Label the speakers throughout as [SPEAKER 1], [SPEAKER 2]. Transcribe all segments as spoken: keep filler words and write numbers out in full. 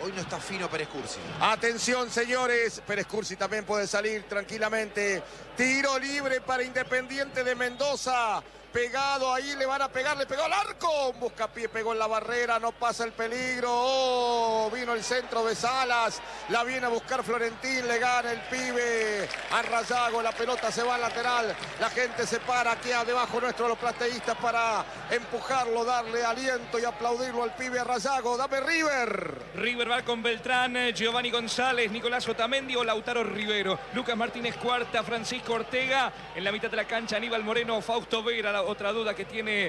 [SPEAKER 1] Hoy no está fino Pérez Cursi.
[SPEAKER 2] Atención, señores. Pérez Cursi también puede salir tranquilamente. Tiro libre para Independiente de Mendoza. Pegado ahí, le van a pegar, le pegó al arco. Buscapié pegó en la barrera, no pasa el peligro. Oh, vino el centro de Salas. La viene a buscar Florentín, le gana el pibe a Rayago. La pelota se va al lateral. La gente se para aquí debajo nuestro, los plateístas, para empujarlo, darle aliento y aplaudirlo al pibe a Rayago. Dame River.
[SPEAKER 3] River va con Beltrán, Giovanni González, Nicolás Otamendi o Lautaro Rivero. Lucas Martínez Cuarta, Francisco Ortega. En la mitad de la cancha, Aníbal Moreno, Fausto Vera. La otra duda que tiene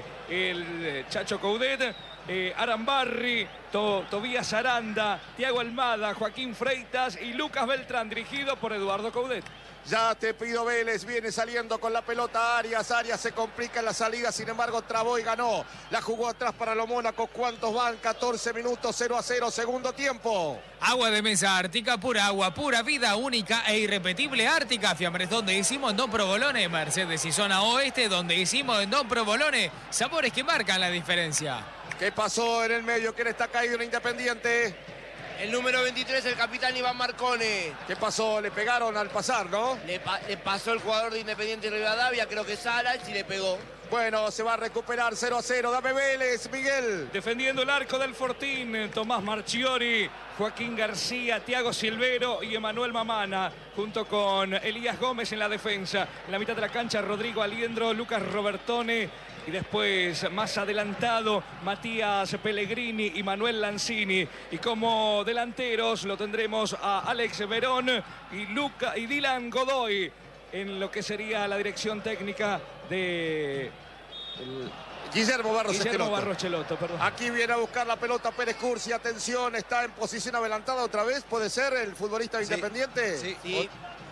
[SPEAKER 3] el Chacho Coudet. Eh, Arambarri, to, Tobías Aranda, Thiago Almada, Joaquín Freitas y Lucas Beltrán, dirigido por Eduardo Coudet.
[SPEAKER 2] Ya te pido Vélez, viene saliendo con la pelota Arias, Arias se complica en la salida, sin embargo trabó y ganó. La jugó atrás para los Mónacos, ¿cuántos van? catorce minutos, cero a cero, segundo tiempo.
[SPEAKER 4] Agua de mesa Ártica, pura agua, pura vida, única e irrepetible Ártica. Fiambres donde hicimos en Don Provolone, Mercedes y zona oeste donde hicimos en Don Provolone. Sabores que marcan la diferencia.
[SPEAKER 2] ¿Qué pasó en el medio? ¿Quién está caído en Independiente?
[SPEAKER 5] El número veintitrés, el capitán Iván Marcone.
[SPEAKER 2] ¿Qué pasó? Le pegaron al pasar, ¿no?
[SPEAKER 5] Le, pa le pasó el jugador de Independiente Rivadavia, creo que Salas, y le pegó.
[SPEAKER 2] Bueno, se va a recuperar cero a cero. Dame Vélez, Miguel.
[SPEAKER 3] Defendiendo el arco del Fortín, Tomás Marchiori, Joaquín García, Thiago Silvero y Emanuel Mamana, junto con Elías Gómez en la defensa. En la mitad de la cancha, Rodrigo Aliendro, Lucas Robertone. Y después, más adelantado, Matías Pellegrini y Manuel Lanzini. Y como delanteros lo tendremos a Alex Verón y, Luca, y Dylan Godoy en lo que sería la dirección técnica de... El...
[SPEAKER 2] Guillermo Barros
[SPEAKER 3] Guillermo
[SPEAKER 2] Esqueloto.
[SPEAKER 3] Barros Esqueloto, perdón.
[SPEAKER 2] Aquí viene a buscar la pelota Pérez Cursi. Atención, está en posición adelantada otra vez. ¿Puede ser el futbolista
[SPEAKER 1] Sí,
[SPEAKER 2] Independiente?
[SPEAKER 1] Sí, sí.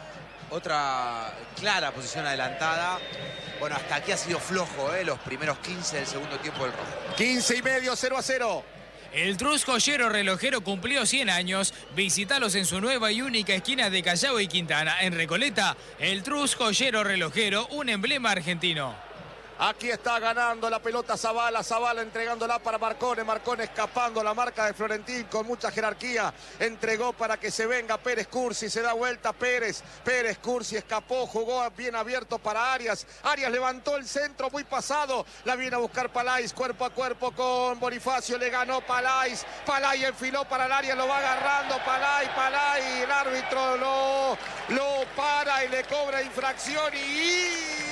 [SPEAKER 1] Otra clara posición adelantada. Bueno, hasta aquí ha sido flojo, ¿eh? Los primeros quince del segundo tiempo del rojo.
[SPEAKER 2] quince y medio, cero a cero.
[SPEAKER 4] El Trus Joyero Relojero cumplió cien años. Visítalos en su nueva y única esquina de Callao y Quintana. En Recoleta, el Trus Joyero Relojero, un emblema argentino.
[SPEAKER 2] Aquí está ganando la pelota Zavala, Zavala entregándola para Marcone, Marcone escapando la marca de Florentín con mucha jerarquía, entregó para que se venga Pérez Cursi, se da vuelta Pérez, Pérez Cursi escapó, jugó bien abierto para Arias, Arias levantó el centro muy pasado, la viene a buscar Palais, cuerpo a cuerpo con Bonifacio, le ganó Palais, Palais enfiló para el área, lo va agarrando Palais, Palais, el árbitro lo, lo para y le cobra infracción y...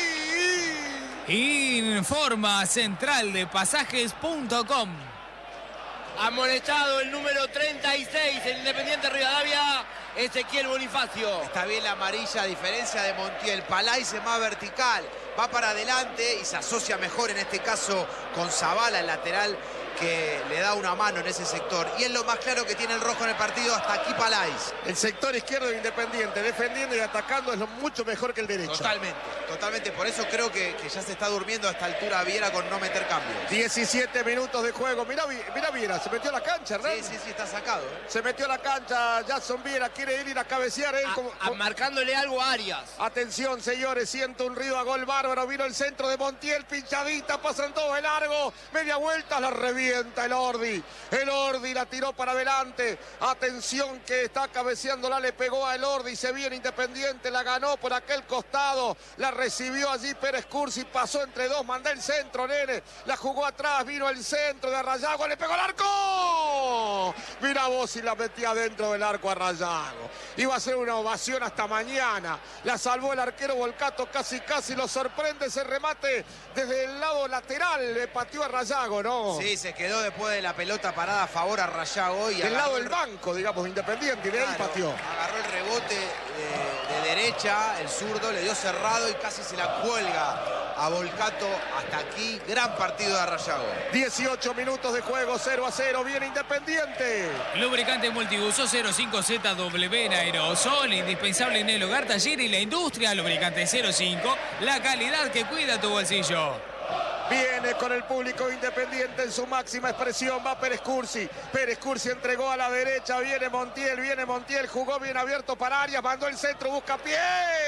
[SPEAKER 4] Informa Central de Pasajes punto com.
[SPEAKER 5] Amonestado el número treinta y seis, el Independiente Rivadavia, Ezequiel Bonifacio.
[SPEAKER 1] Está bien la amarilla, a diferencia de Montiel. Palais es más vertical, va para adelante y se asocia mejor en este caso con Zavala, el lateral, que le da una mano en ese sector. Y es lo más claro que tiene el rojo en el partido, hasta aquí Palais.
[SPEAKER 2] El sector izquierdo de Independiente, defendiendo y atacando, es lo mucho mejor que el derecho.
[SPEAKER 1] Totalmente, totalmente. Por eso creo que, que ya se está durmiendo a esta altura Viera con no meter cambios.
[SPEAKER 2] diecisiete minutos de juego. Mirá, mirá Viera, se metió a la cancha, ¿verdad?
[SPEAKER 1] Sí, sí, sí, está sacado. ¿eh?
[SPEAKER 2] Se metió a la cancha, Jackson Viera quiere ir a cabecear él.
[SPEAKER 5] A,
[SPEAKER 2] como,
[SPEAKER 5] a marcándole algo a Arias.
[SPEAKER 2] Atención, señores, siento un río a gol bárbaro. Vino el centro de Montiel, pinchadita, pasan todo de largo. Media vuelta, la revienta el Ordi. El Ordi la tiró para adelante. Atención que está cabeceándola, le pegó a el Ordi. Se viene Independiente, la ganó por aquel costado. La recibió allí Pérez Cursi, pasó entre dos, mandó el centro, nene. La jugó atrás, vino el centro de Rayago, le pegó al arco. Mira vos si la metía dentro del arco a Rayago. Iba a ser una ovación hasta mañana. La salvó el arquero Volcato, casi casi lo sorprende ese remate desde el lado lateral. Le pateó a Rayago, ¿no?
[SPEAKER 1] Sí, se quedó después de la pelota parada a favor a Rayago. Y
[SPEAKER 2] del lado del banco, digamos, Independiente, y de ahí
[SPEAKER 1] claro,
[SPEAKER 2] pateó.
[SPEAKER 1] Agarró el rebote de, de derecha, el zurdo, le dio cerrado y casi se la cuelga a Volcato. Hasta aquí, gran partido de Rayago.
[SPEAKER 2] dieciocho minutos de juego, cero a cero, viene Independiente.
[SPEAKER 4] Lubricante multiuso cero cinco Z W en aerosol, indispensable en el hogar, taller y la industria. Lubricante cero cinco, la calidad que cuida tu bolsillo.
[SPEAKER 2] Viene con el público Independiente en su máxima expresión. Va Pérez Cursi. Pérez Cursi entregó a la derecha. Viene Montiel, viene Montiel. Jugó bien abierto para Arias. Mandó el centro, busca pie.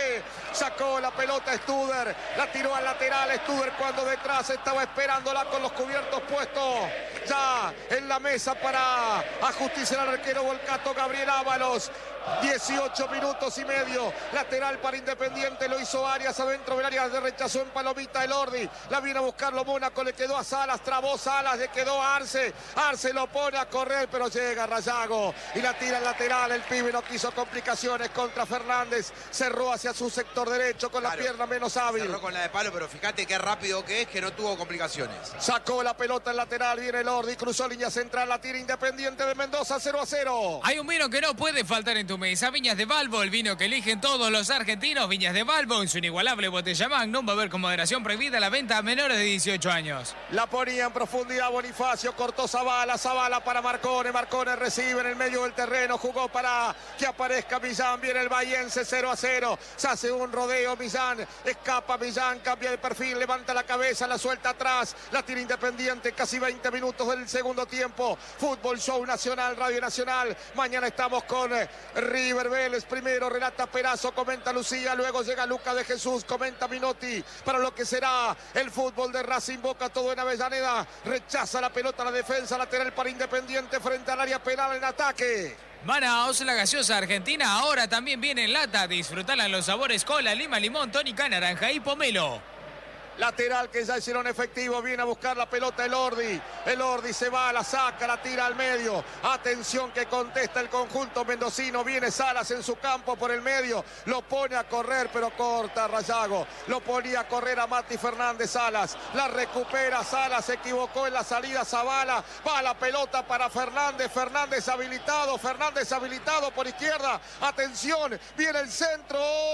[SPEAKER 2] Sacó la pelota Studer. La tiró al lateral Studer cuando detrás estaba esperándola con los cubiertos puestos. Ya en la mesa para ajusticiar al arquero Volcato Gabriel Ábalos. dieciocho minutos y medio. Lateral para Independiente. Lo hizo Arias adentro del área. De rechazó en palomita Elordi. La viene a buscarlo Mónaco. Le quedó a Salas. Trabó Salas. Le quedó a Arce. Arce lo pone a correr. Pero llega Rayago. Y la tira al lateral. El pibe no quiso complicaciones contra Fernández. Cerró hacia su sector derecho con claro, la pierna menos hábil.
[SPEAKER 1] Cerró con la de palo. Pero fíjate qué rápido que es. Que no tuvo complicaciones.
[SPEAKER 2] Sacó la pelota al lateral. Viene Elordi. Cruzó línea central. La tira Independiente de Mendoza. cero a cero.
[SPEAKER 4] Hay un vino que no puede faltar en tu mesa. Viñas de Balbo, el vino que eligen todos los argentinos. Viñas de Balbo en su inigualable botella Magnum. Va a haber con moderación prohibida la venta a menores de dieciocho años.
[SPEAKER 2] La ponía en profundidad Bonifacio. Cortó Zavala. Zavala para Marcone. Marcone recibe en el medio del terreno. Jugó para que aparezca Millán. Viene el bahiense cero a cero. Se hace un rodeo Millán. Escapa Millán. Cambia de perfil. Levanta la cabeza. La suelta atrás. La tira Independiente. Casi veinte minutos del segundo tiempo. Fútbol Show Nacional. Radio Nacional. Mañana estamos con River Vélez. Primero relata Perazo, comenta Lucía, luego llega Luca de Jesús, comenta Minotti para lo que será el fútbol de Racing. Boca todo en Avellaneda, rechaza la pelota a la defensa lateral para Independiente frente al área penal en ataque.
[SPEAKER 4] Manaos, la gaseosa argentina, ahora también viene en lata. Disfrutala en los sabores cola, lima, limón, tónica, naranja y pomelo.
[SPEAKER 2] Lateral que ya hicieron efectivo, viene a buscar la pelota Elordi. Elordi se va, la saca, la tira al medio. Atención que contesta el conjunto mendocino. Viene Salas en su campo por el medio. Lo pone a correr, pero corta Rayago. Lo ponía a correr a Mati Fernández Salas. La recupera Salas, se equivocó en la salida Zavala. Va la pelota para Fernández. Fernández habilitado, Fernández habilitado por izquierda. Atención, viene el centro, ¡oh,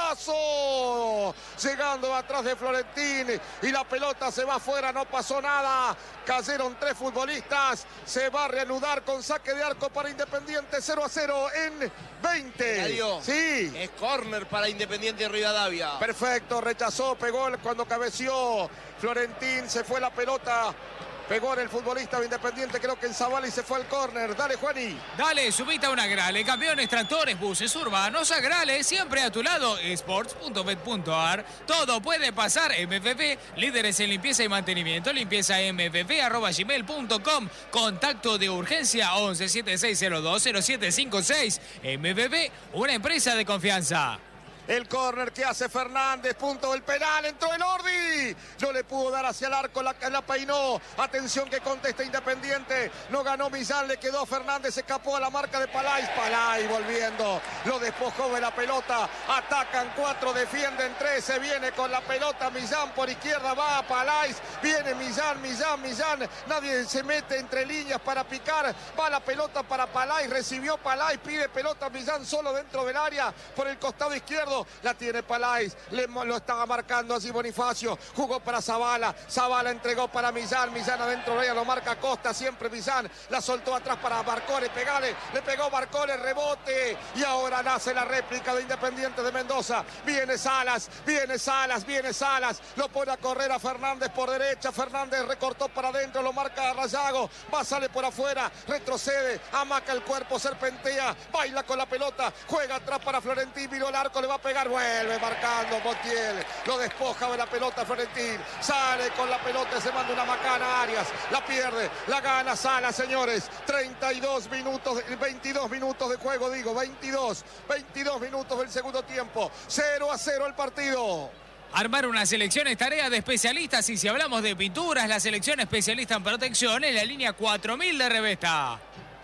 [SPEAKER 2] cabezazo! Llegando atrás de Florentín. Y la pelota se va afuera, no pasó nada. Cayeron tres futbolistas. Se va a reanudar con saque de arco para Independiente. cero a cero en veinte.
[SPEAKER 5] Eladio,
[SPEAKER 2] sí.
[SPEAKER 5] Es córner para Independiente Rivadavia.
[SPEAKER 2] Perfecto, rechazó, pegó cuando cabeció Florentín. Se fue la pelota. Pegó en el futbolista de Independiente, creo que en Zavala, y se fue al córner. Dale, Juani.
[SPEAKER 4] Dale, subite a una Grale. Camiones, tractores, buses urbanos, Agrale, siempre a tu lado. sports punto bet punto ar. Todo puede pasar. M V P, líderes en limpieza y mantenimiento. Limpieza m v p arroba gmail punto com. Contacto de urgencia once setenta y seis cero dos cero siete cinco seis. M V P, una empresa de confianza.
[SPEAKER 2] El córner que hace Fernández, punto del penal, entró Elordi. No le pudo dar hacia el arco, la, la peinó. Atención que contesta Independiente. No ganó Millán, le quedó Fernández, escapó a la marca de Palay. Palay volviendo, lo despojó de la pelota. Atacan cuatro, defienden tres. Se viene con la pelota Millán por izquierda, va a Palay. Viene Millán, Millán, Millán. Nadie se mete entre líneas para picar. Va la pelota para Palay, recibió Palay, pide pelota Millán solo dentro del área por el costado izquierdo. La tiene Palais, le, lo estaba marcando así Bonifacio, jugó para Zavala, Zavala entregó para Millán, Millán adentro de ella, lo marca Costa, siempre Millán, la soltó atrás para Barcone, pegale, le pegó Barcone, rebote, y ahora nace la réplica de Independiente de Mendoza. Viene Salas, viene Salas, viene Salas, lo pone a correr a Fernández por derecha, Fernández recortó para adentro, lo marca Rayago, va, sale por afuera, retrocede, amaca el cuerpo, serpentea, baila con la pelota, juega atrás para Florentín, miró el arco, le va a pegar, vuelve marcando Montiel, lo despoja de la pelota Florentín, sale con la pelota, se manda una macana a Arias, la pierde, la gana Salas, señores. Treinta y dos minutos, veintidós minutos de juego, digo, veintidós, veintidós minutos del segundo tiempo, cero a cero el partido.
[SPEAKER 4] Armar una selección es tarea de especialistas, y si hablamos de pinturas, la selección especialista en protección es la línea cuatro mil de Revesta.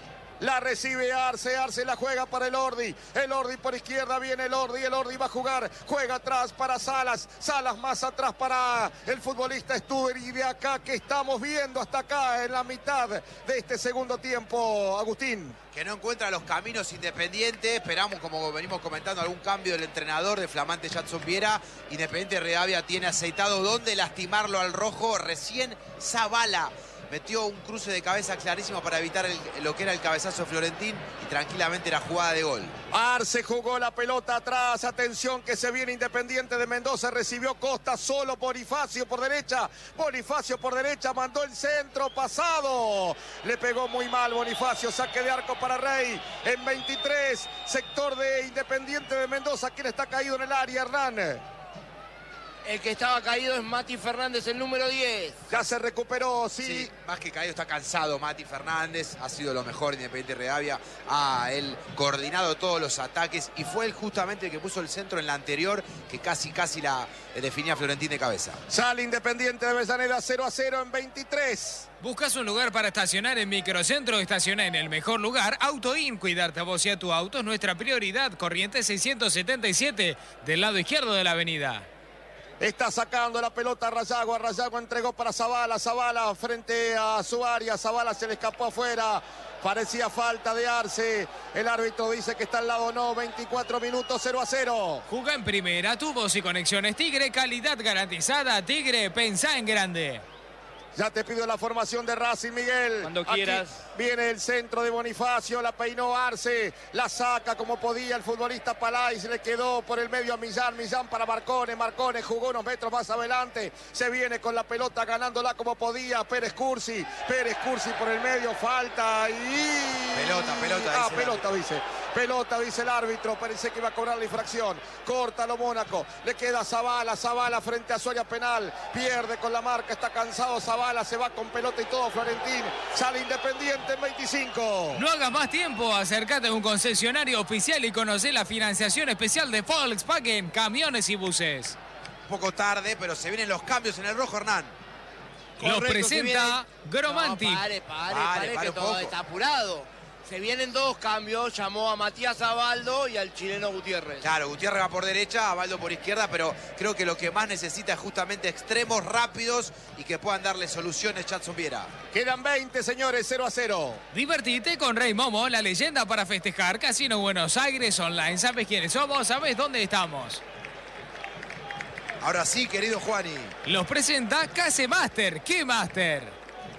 [SPEAKER 2] La recibe Arce, Arce la juega para Elordi, Elordi por izquierda, viene Elordi, Elordi va a jugar, juega atrás para Salas, Salas más atrás para el futbolista Studer, y de acá que estamos viendo hasta acá en la mitad de este segundo tiempo, Agustín.
[SPEAKER 1] Que no encuentra los caminos Independiente, esperamos, como venimos comentando, algún cambio del entrenador de flamante Jadson Viera. Independiente Rivadavia tiene aceitado dónde lastimarlo al rojo, recién Zavala. metió un cruce de cabeza clarísimo para evitar el, lo que era el cabezazo de Florentín y tranquilamente era jugada de gol.
[SPEAKER 2] Arce jugó la pelota atrás, atención que se viene Independiente de Mendoza, recibió Costa solo, Bonifacio por derecha, Bonifacio por derecha, mandó el centro pasado, le pegó muy mal Bonifacio, saque de arco para Rey, en veintitrés, sector de Independiente de Mendoza, quien está caído en el área, Hernán.
[SPEAKER 5] El que estaba caído es Mati Fernández, el número diez.
[SPEAKER 2] Ya se recuperó, sí.
[SPEAKER 1] Sí, más que caído, está cansado Mati Fernández. Ha sido lo mejor de Independiente Rivadavia. Ha él coordinado todos los ataques y fue él justamente el que puso el centro en la anterior, que casi, casi la definía Florentín de cabeza.
[SPEAKER 2] Sale Independiente de Avellaneda cero a cero en veintitrés.
[SPEAKER 4] ¿Buscas un lugar para estacionar en Microcentro? Estaciona en el mejor lugar. AutoIn, cuidarte a vos y a tu auto es nuestra prioridad. Corrientes seiscientos setenta y siete, del lado izquierdo de la avenida.
[SPEAKER 2] Está sacando la pelota a Rayago, a Rayago entregó para Zavala, Zavala frente a su área, Zavala se le escapó afuera, parecía falta de Arce, el árbitro dice que está al lado no, veinticuatro minutos, cero a cero.
[SPEAKER 4] Juga en primera, tubos y conexiones Tigre, calidad garantizada, Tigre, pensá en grande.
[SPEAKER 2] Ya te pido la formación de Racing, Miguel.
[SPEAKER 5] Cuando
[SPEAKER 2] Aquí
[SPEAKER 5] quieras.
[SPEAKER 2] viene el centro de Bonifacio, la peinó Arce, la saca como podía el futbolista Palais, le quedó por el medio a Millán, Millán para Marcone, Marcone jugó unos metros más adelante, se viene con la pelota ganándola como podía, Pérez Cursi, Pérez Cursi por el medio, falta y...
[SPEAKER 1] Pelota, pelota,
[SPEAKER 2] Ah,
[SPEAKER 1] dice
[SPEAKER 2] pelota, dice. Pelota, dice el árbitro, parece que iba a cobrar la infracción. Córtalo Mónaco, le queda Zavala, Zavala frente a su área penal, pierde con la marca, está cansado Zavala, se va con pelota y todo Florentín, sale Independiente en veinticinco.
[SPEAKER 4] No hagas más tiempo, acércate a un concesionario oficial y conocé la financiación especial de Volkswagen, camiones y buses.
[SPEAKER 1] Un poco tarde, pero se vienen los cambios en el rojo, Hernán.
[SPEAKER 4] Los
[SPEAKER 5] Correcto,
[SPEAKER 4] presenta Gromantic.
[SPEAKER 5] No, pare, pare,
[SPEAKER 1] Pare,
[SPEAKER 5] pare,
[SPEAKER 1] pare
[SPEAKER 5] que
[SPEAKER 1] un
[SPEAKER 5] todo
[SPEAKER 1] poco.
[SPEAKER 5] está apurado. Se vienen dos cambios, llamó a Matías Abaldo y al chileno Gutiérrez.
[SPEAKER 1] Claro, Gutiérrez va por derecha, Abaldo por izquierda, pero creo que lo que más necesita es justamente extremos rápidos y que puedan darle soluciones Jadson Viera.
[SPEAKER 2] Quedan veinte, señores, cero a cero.
[SPEAKER 4] Divertite con Rey Momo, la leyenda para festejar. Casino Buenos Aires Online. ¿Sabes quiénes somos? ¿Sabes dónde estamos?
[SPEAKER 1] Ahora sí, querido Juani.
[SPEAKER 4] Los presenta Case Master. ¿Qué Master?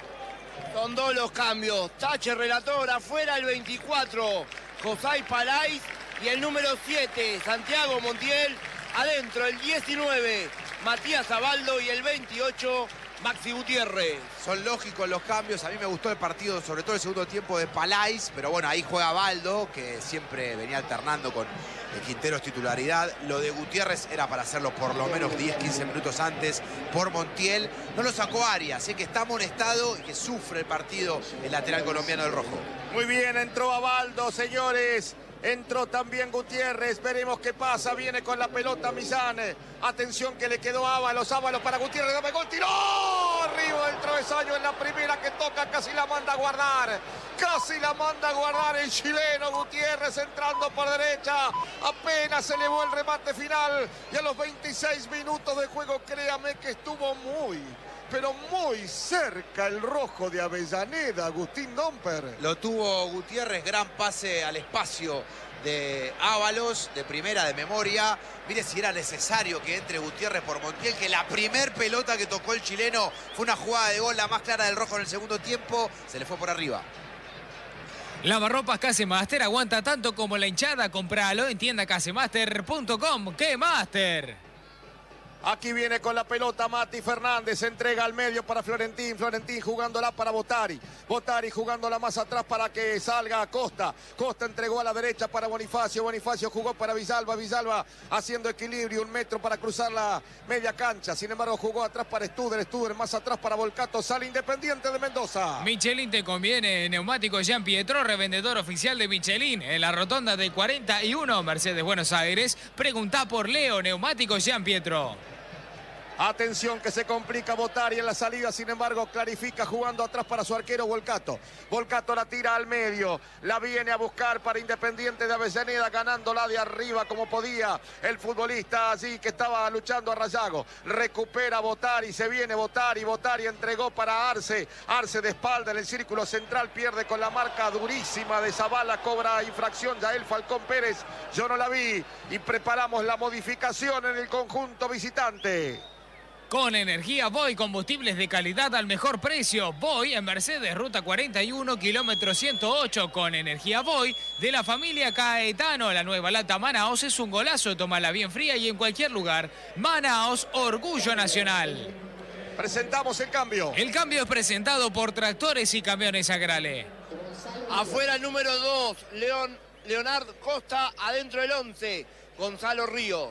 [SPEAKER 5] Son dos los cambios. Tache relator afuera el veinticuatro, José Palais, y el número siete, Santiago Montiel. Adentro el diecinueve, Matías Abaldo, y el veintiocho, Maxi Gutiérrez.
[SPEAKER 1] Son lógicos los cambios. A mí me gustó el partido, sobre todo el segundo tiempo de Palais, pero bueno, ahí juega Abaldo, que siempre venía alternando con el Quinteros titularidad. Lo de Gutiérrez era para hacerlo por lo menos diez, quince minutos antes por Montiel. No lo sacó Arias, así que está amonestado y que sufre el partido el lateral colombiano del rojo.
[SPEAKER 2] Muy bien, entró Abaldo, señores. Entró también Gutiérrez, veremos qué pasa, viene con la pelota Millán. Atención que le quedó Ábalos, Ábalos para Gutiérrez, dame gol, tiró arriba del travesaño en la primera que toca, casi la manda a guardar. Casi la manda a guardar el chileno Gutiérrez entrando por derecha. Apenas elevó el remate final y a los veintiséis minutos de juego, créame que estuvo muy... pero muy cerca el rojo de Avellaneda, Agustín Domper.
[SPEAKER 1] Lo tuvo Gutiérrez, gran pase al espacio de Ábalos, de primera, de memoria. Mire si era necesario que entre Gutiérrez por Montiel, que la primer pelota que tocó el chileno fue una jugada de gol, la más clara del rojo en el segundo tiempo. Se le fue por arriba.
[SPEAKER 4] Lavarropas Casemaster aguanta tanto como la hinchada. Compralo en tienda casemaster punto com. ¡Qué Master!
[SPEAKER 2] Aquí viene con la pelota Mati Fernández, entrega al medio para Florentín, Florentín jugándola para Botari, Botari jugándola más atrás para que salga Costa, Costa entregó a la derecha para Bonifacio, Bonifacio jugó para Villalba, Villalba haciendo equilibrio, un metro para cruzar la media cancha, sin embargo jugó atrás para Studer, Studer más atrás para Volcato, sale Independiente de Mendoza.
[SPEAKER 4] Michelin te conviene, neumático Jean Pietro, revendedor oficial de Michelin, en la rotonda de cuarenta y uno, Mercedes Buenos Aires. Preguntá por Leo, neumático Jean Pietro.
[SPEAKER 2] Atención que se complica Botari en la salida, sin embargo clarifica jugando atrás para su arquero Volcato. Volcato la tira al medio, la viene a buscar para Independiente de Avellaneda, ganándola de arriba como podía el futbolista allí que estaba luchando a Rayago. Recupera Botari, se viene Botari, Botari entregó para Arce, Arce de espalda en el círculo central, pierde con la marca durísima de Zavala, cobra infracción Yael Falcón Pérez, yo no la vi y preparamos la modificación en el conjunto visitante.
[SPEAKER 4] Con energía Voy, combustibles de calidad al mejor precio. Voy en Mercedes, ruta cuarenta y uno, kilómetro ciento ocho. Con energía Voy de la familia Caetano. La nueva lata Manaos es un golazo. Tómala bien fría y en cualquier lugar. Manaos, orgullo nacional.
[SPEAKER 2] Presentamos el cambio.
[SPEAKER 4] El cambio es presentado por Tractores y Camiones Agrale.
[SPEAKER 5] Afuera el número dos, León, Leonardo Costa. Adentro el once, Gonzalo Ríos.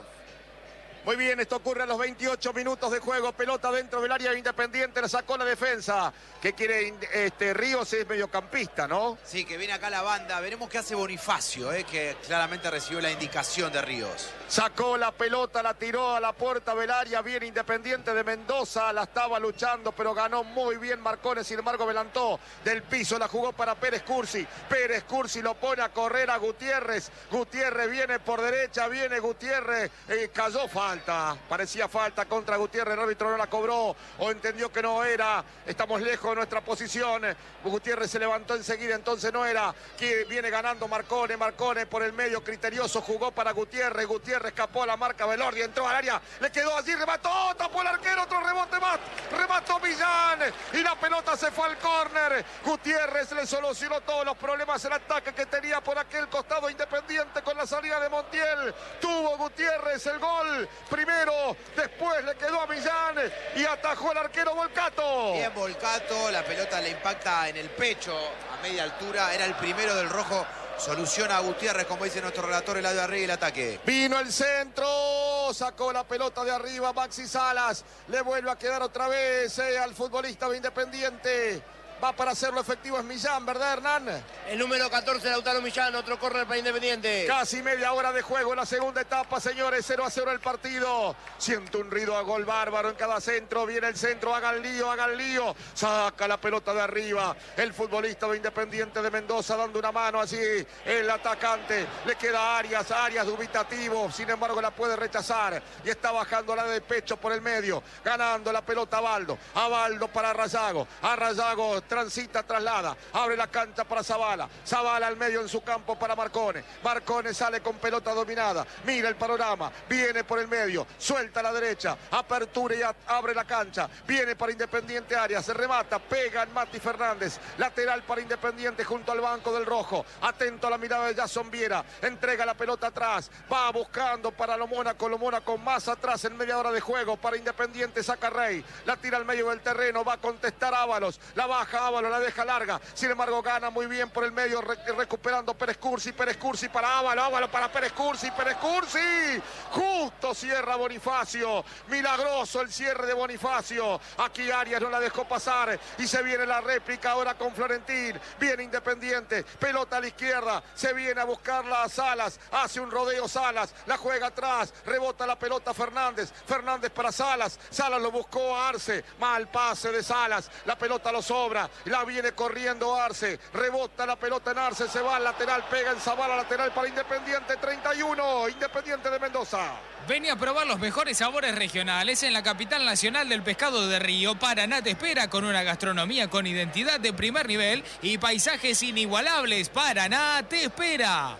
[SPEAKER 2] Muy bien, esto ocurre a los veintiocho minutos de juego. Pelota dentro del área Independiente, la sacó la defensa. ¿Qué quiere este, Ríos? Es mediocampista, ¿no?
[SPEAKER 1] Sí, que viene acá la banda. Veremos qué hace Bonifacio, eh, que claramente recibió la indicación de Ríos.
[SPEAKER 2] Sacó la pelota, la tiró a la puerta del área. Bien Independiente de Mendoza, la estaba luchando, pero ganó muy bien Marcones. Sin embargo, adelantó del piso, la jugó para Pérez Cursi. Pérez Cursi lo pone a correr a Gutiérrez. Gutiérrez viene por derecha, viene Gutiérrez. Eh, cayó falta. Parecía falta contra Gutiérrez, el árbitro no la cobró o entendió que no era. Estamos lejos de nuestra posición. Gutiérrez se levantó enseguida, entonces no era. Que viene ganando Marcone, Marcone por el medio criterioso, jugó para Gutiérrez. Gutiérrez escapó a la marca Velordi, entró al área, le quedó allí, remató, tapó el arquero, otro rebote más, remató Millán y la pelota se fue al córner. Gutiérrez le solucionó todos los problemas, el ataque que tenía por aquel costado Independiente con la salida de Montiel. Tuvo Gutiérrez el gol primero, después le quedó a Millán y atajó el arquero Volcato.
[SPEAKER 1] Bien Volcato, la pelota le impacta en el pecho a media altura, era el primero del rojo. Soluciona a Gutiérrez, como dice nuestro relator, el lado de arriba y el ataque.
[SPEAKER 2] Vino el centro, sacó la pelota de arriba Maxi Salas, le vuelve a quedar otra vez eh, al futbolista de Independiente. Va para hacerlo efectivo es Millán, ¿verdad, Hernán?
[SPEAKER 5] El número catorce, Lautaro Millán, otro córner para Independiente.
[SPEAKER 2] Casi media hora de juego en la segunda etapa, señores, cero a cero el partido. Siento un ruido a gol bárbaro en cada centro, viene el centro, hagan lío, hagan lío. Saca la pelota de arriba, el futbolista de Independiente de Mendoza dando una mano así, el atacante. Le queda Arias, Arias dubitativo, sin embargo la puede rechazar. Y está bajando la de pecho por el medio, ganando la pelota a Baldo. A Baldo para Rayago, a Rayago transita, traslada, abre la cancha para Zavala, Zavala al medio en su campo para Marcone, Marcone sale con pelota dominada, mira el panorama, viene por el medio, suelta a la derecha, apertura y abre la cancha, viene para Independiente Arias, se remata, pega en Mati Fernández, lateral para Independiente junto al banco del rojo, atento a la mirada de Jason Viera, entrega la pelota atrás, va buscando para lo Mónaco, lo Mónaco más atrás en media hora de juego, para Independiente saca Rey, la tira al medio del terreno, va a contestar Ábalos, la baja Ábalos, la deja larga, sin embargo gana muy bien por el medio, re recuperando Pérez Cursi, Pérez Cursi para Ábalos, Ábalos para Pérez Cursi, Pérez Cursi, justo cierra Bonifacio, milagroso el cierre de Bonifacio, aquí Arias no la dejó pasar y se viene la réplica ahora con Florentín, viene Independiente, pelota a la izquierda, se viene a buscarla a Salas, hace un rodeo Salas, la juega atrás, rebota la pelota Fernández, Fernández para Salas, Salas lo buscó a Arce, mal pase de Salas, la pelota lo sobra, la viene corriendo Arce, rebota la pelota en Arce, se va al lateral, pega en Zavala, lateral para Independiente, treinta y uno, Independiente de Mendoza.
[SPEAKER 4] Vení a probar los mejores sabores regionales en la capital nacional del pescado de río. Paraná te espera con una gastronomía con identidad de primer nivel y paisajes inigualables. Paraná te espera.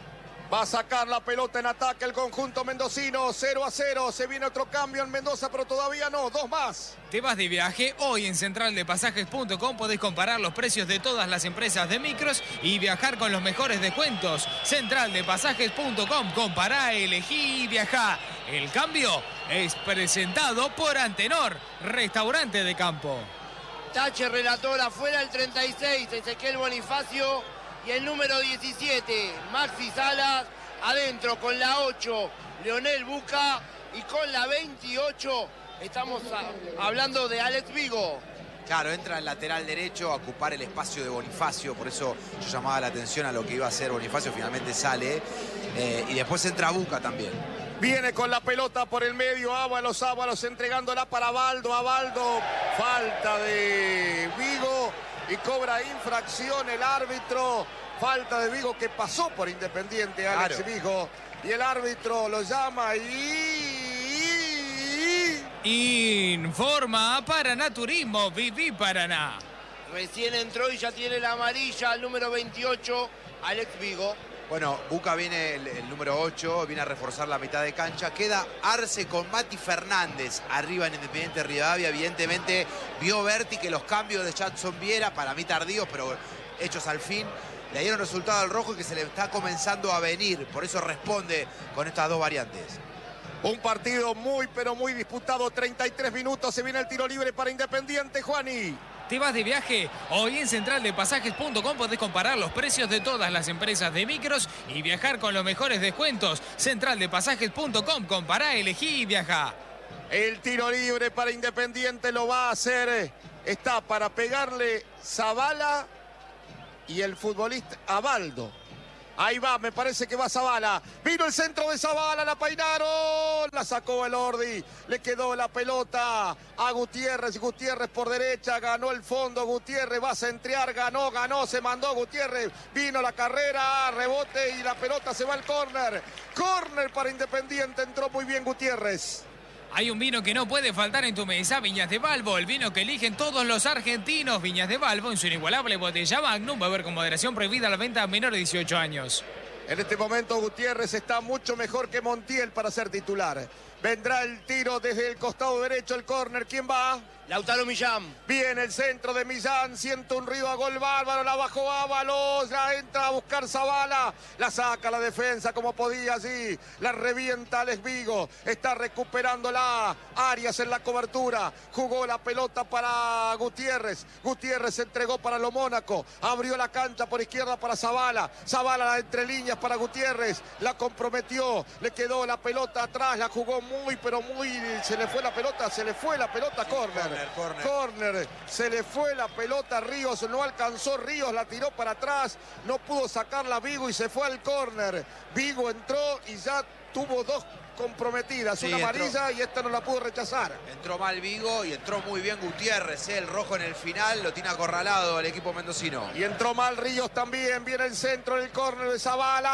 [SPEAKER 2] Va a sacar la pelota en ataque el conjunto mendocino, cero a cero, se viene otro cambio en Mendoza, pero todavía no, dos más.
[SPEAKER 4] ¿Te vas de viaje? Hoy en central de pasajes punto com podés comparar los precios de todas las empresas de micros y viajar con los mejores descuentos. central de pasajes punto com, compará, elegí y viajá. El cambio es presentado por Antenor, restaurante de campo.
[SPEAKER 5] Tache relator afuera el treinta y seis, Ezequiel Bonifacio. Y el número diecisiete, Maxi Salas, adentro con la ocho, Leonel Buca, y con la veintiocho, estamos a, hablando de Alex Vigo.
[SPEAKER 1] Claro, entra el lateral derecho a ocupar el espacio de Bonifacio, por eso yo llamaba la atención a lo que iba a hacer Bonifacio, finalmente sale, eh, y después entra Buca también.
[SPEAKER 2] Viene con la pelota por el medio, Ábalos, Ábalos entregándola para Baldo, a Baldo, falta de Vigo. Y cobra infracción el árbitro, falta de Vigo que pasó por Independiente, Alex claro. Vigo, y el árbitro lo llama y...
[SPEAKER 4] Informa Paraná Turismo, Viví Paraná.
[SPEAKER 5] Recién entró y ya tiene la amarilla, el número veintiocho, Alex Vigo.
[SPEAKER 1] Bueno, Buca viene, el, el número ocho, viene a reforzar la mitad de cancha. Queda Arce con Mati Fernández arriba en Independiente Rivadavia. Evidentemente vio Berti que los cambios de Jadson Viera, para mí tardíos, pero hechos al fin, le dieron resultado al rojo y que se le está comenzando a venir. Por eso responde con estas dos variantes.
[SPEAKER 2] Un partido muy, pero muy disputado. treinta y tres minutos. Se viene el tiro libre para Independiente, Juani.
[SPEAKER 4] ¿Te vas de viaje? Hoy en central de pasajes punto com podés comparar los precios de todas las empresas de micros y viajar con los mejores descuentos. central de pasajes punto com, compará, elegí y viaja.
[SPEAKER 2] El tiro libre para Independiente lo va a hacer. Está para pegarle Zavala y el futbolista Abaldo. Ahí va, me parece que va Zavala. Vino el centro de Zavala, la peinaron. La sacó el Ordi. Le quedó la pelota a Gutiérrez. Gutiérrez por derecha, ganó el fondo. Gutiérrez va a centrear, ganó, ganó, se mandó Gutiérrez. Vino la carrera, rebote y la pelota se va al córner. Córner para Independiente, entró muy bien Gutiérrez.
[SPEAKER 4] Hay un vino que no puede faltar en tu mesa, Viñas de Balbo, el vino que eligen todos los argentinos. Viñas de Balbo en su inigualable botella Magnum, beber con moderación, prohibida la venta a menores de dieciocho años.
[SPEAKER 2] En este momento Gutiérrez está mucho mejor que Montiel para ser titular. Vendrá el tiro desde el costado derecho, el córner. ¿Quién va?
[SPEAKER 5] Lautaro Millán.
[SPEAKER 2] Viene el centro de Millán, siente un río a gol bárbaro, la bajó Ábalos, la entra a buscar Zavala, la saca la defensa como podía allí, la revienta Alex Vigo, está recuperándola Arias en la cobertura, jugó la pelota para Gutiérrez, Gutiérrez se entregó para lo Mónaco, abrió la cancha por izquierda para Zavala, Zavala la entre líneas para Gutiérrez, la comprometió, le quedó la pelota atrás, la jugó muy pero muy, se le fue la pelota, se le fue la pelota, córner.
[SPEAKER 1] Corner.
[SPEAKER 2] Corner, se le fue la pelota a Ríos, no alcanzó Ríos, la tiró para atrás, no pudo sacarla Vigo y se fue al córner. Vigo entró y ya tuvo dos comprometidas, sí, una amarilla entró, y esta no la pudo rechazar.
[SPEAKER 1] Entró mal Vigo y entró muy bien Gutiérrez, ¿eh? El rojo en el final lo tiene acorralado el equipo mendocino.
[SPEAKER 2] Y entró mal Ríos también, viene el centro, el córner de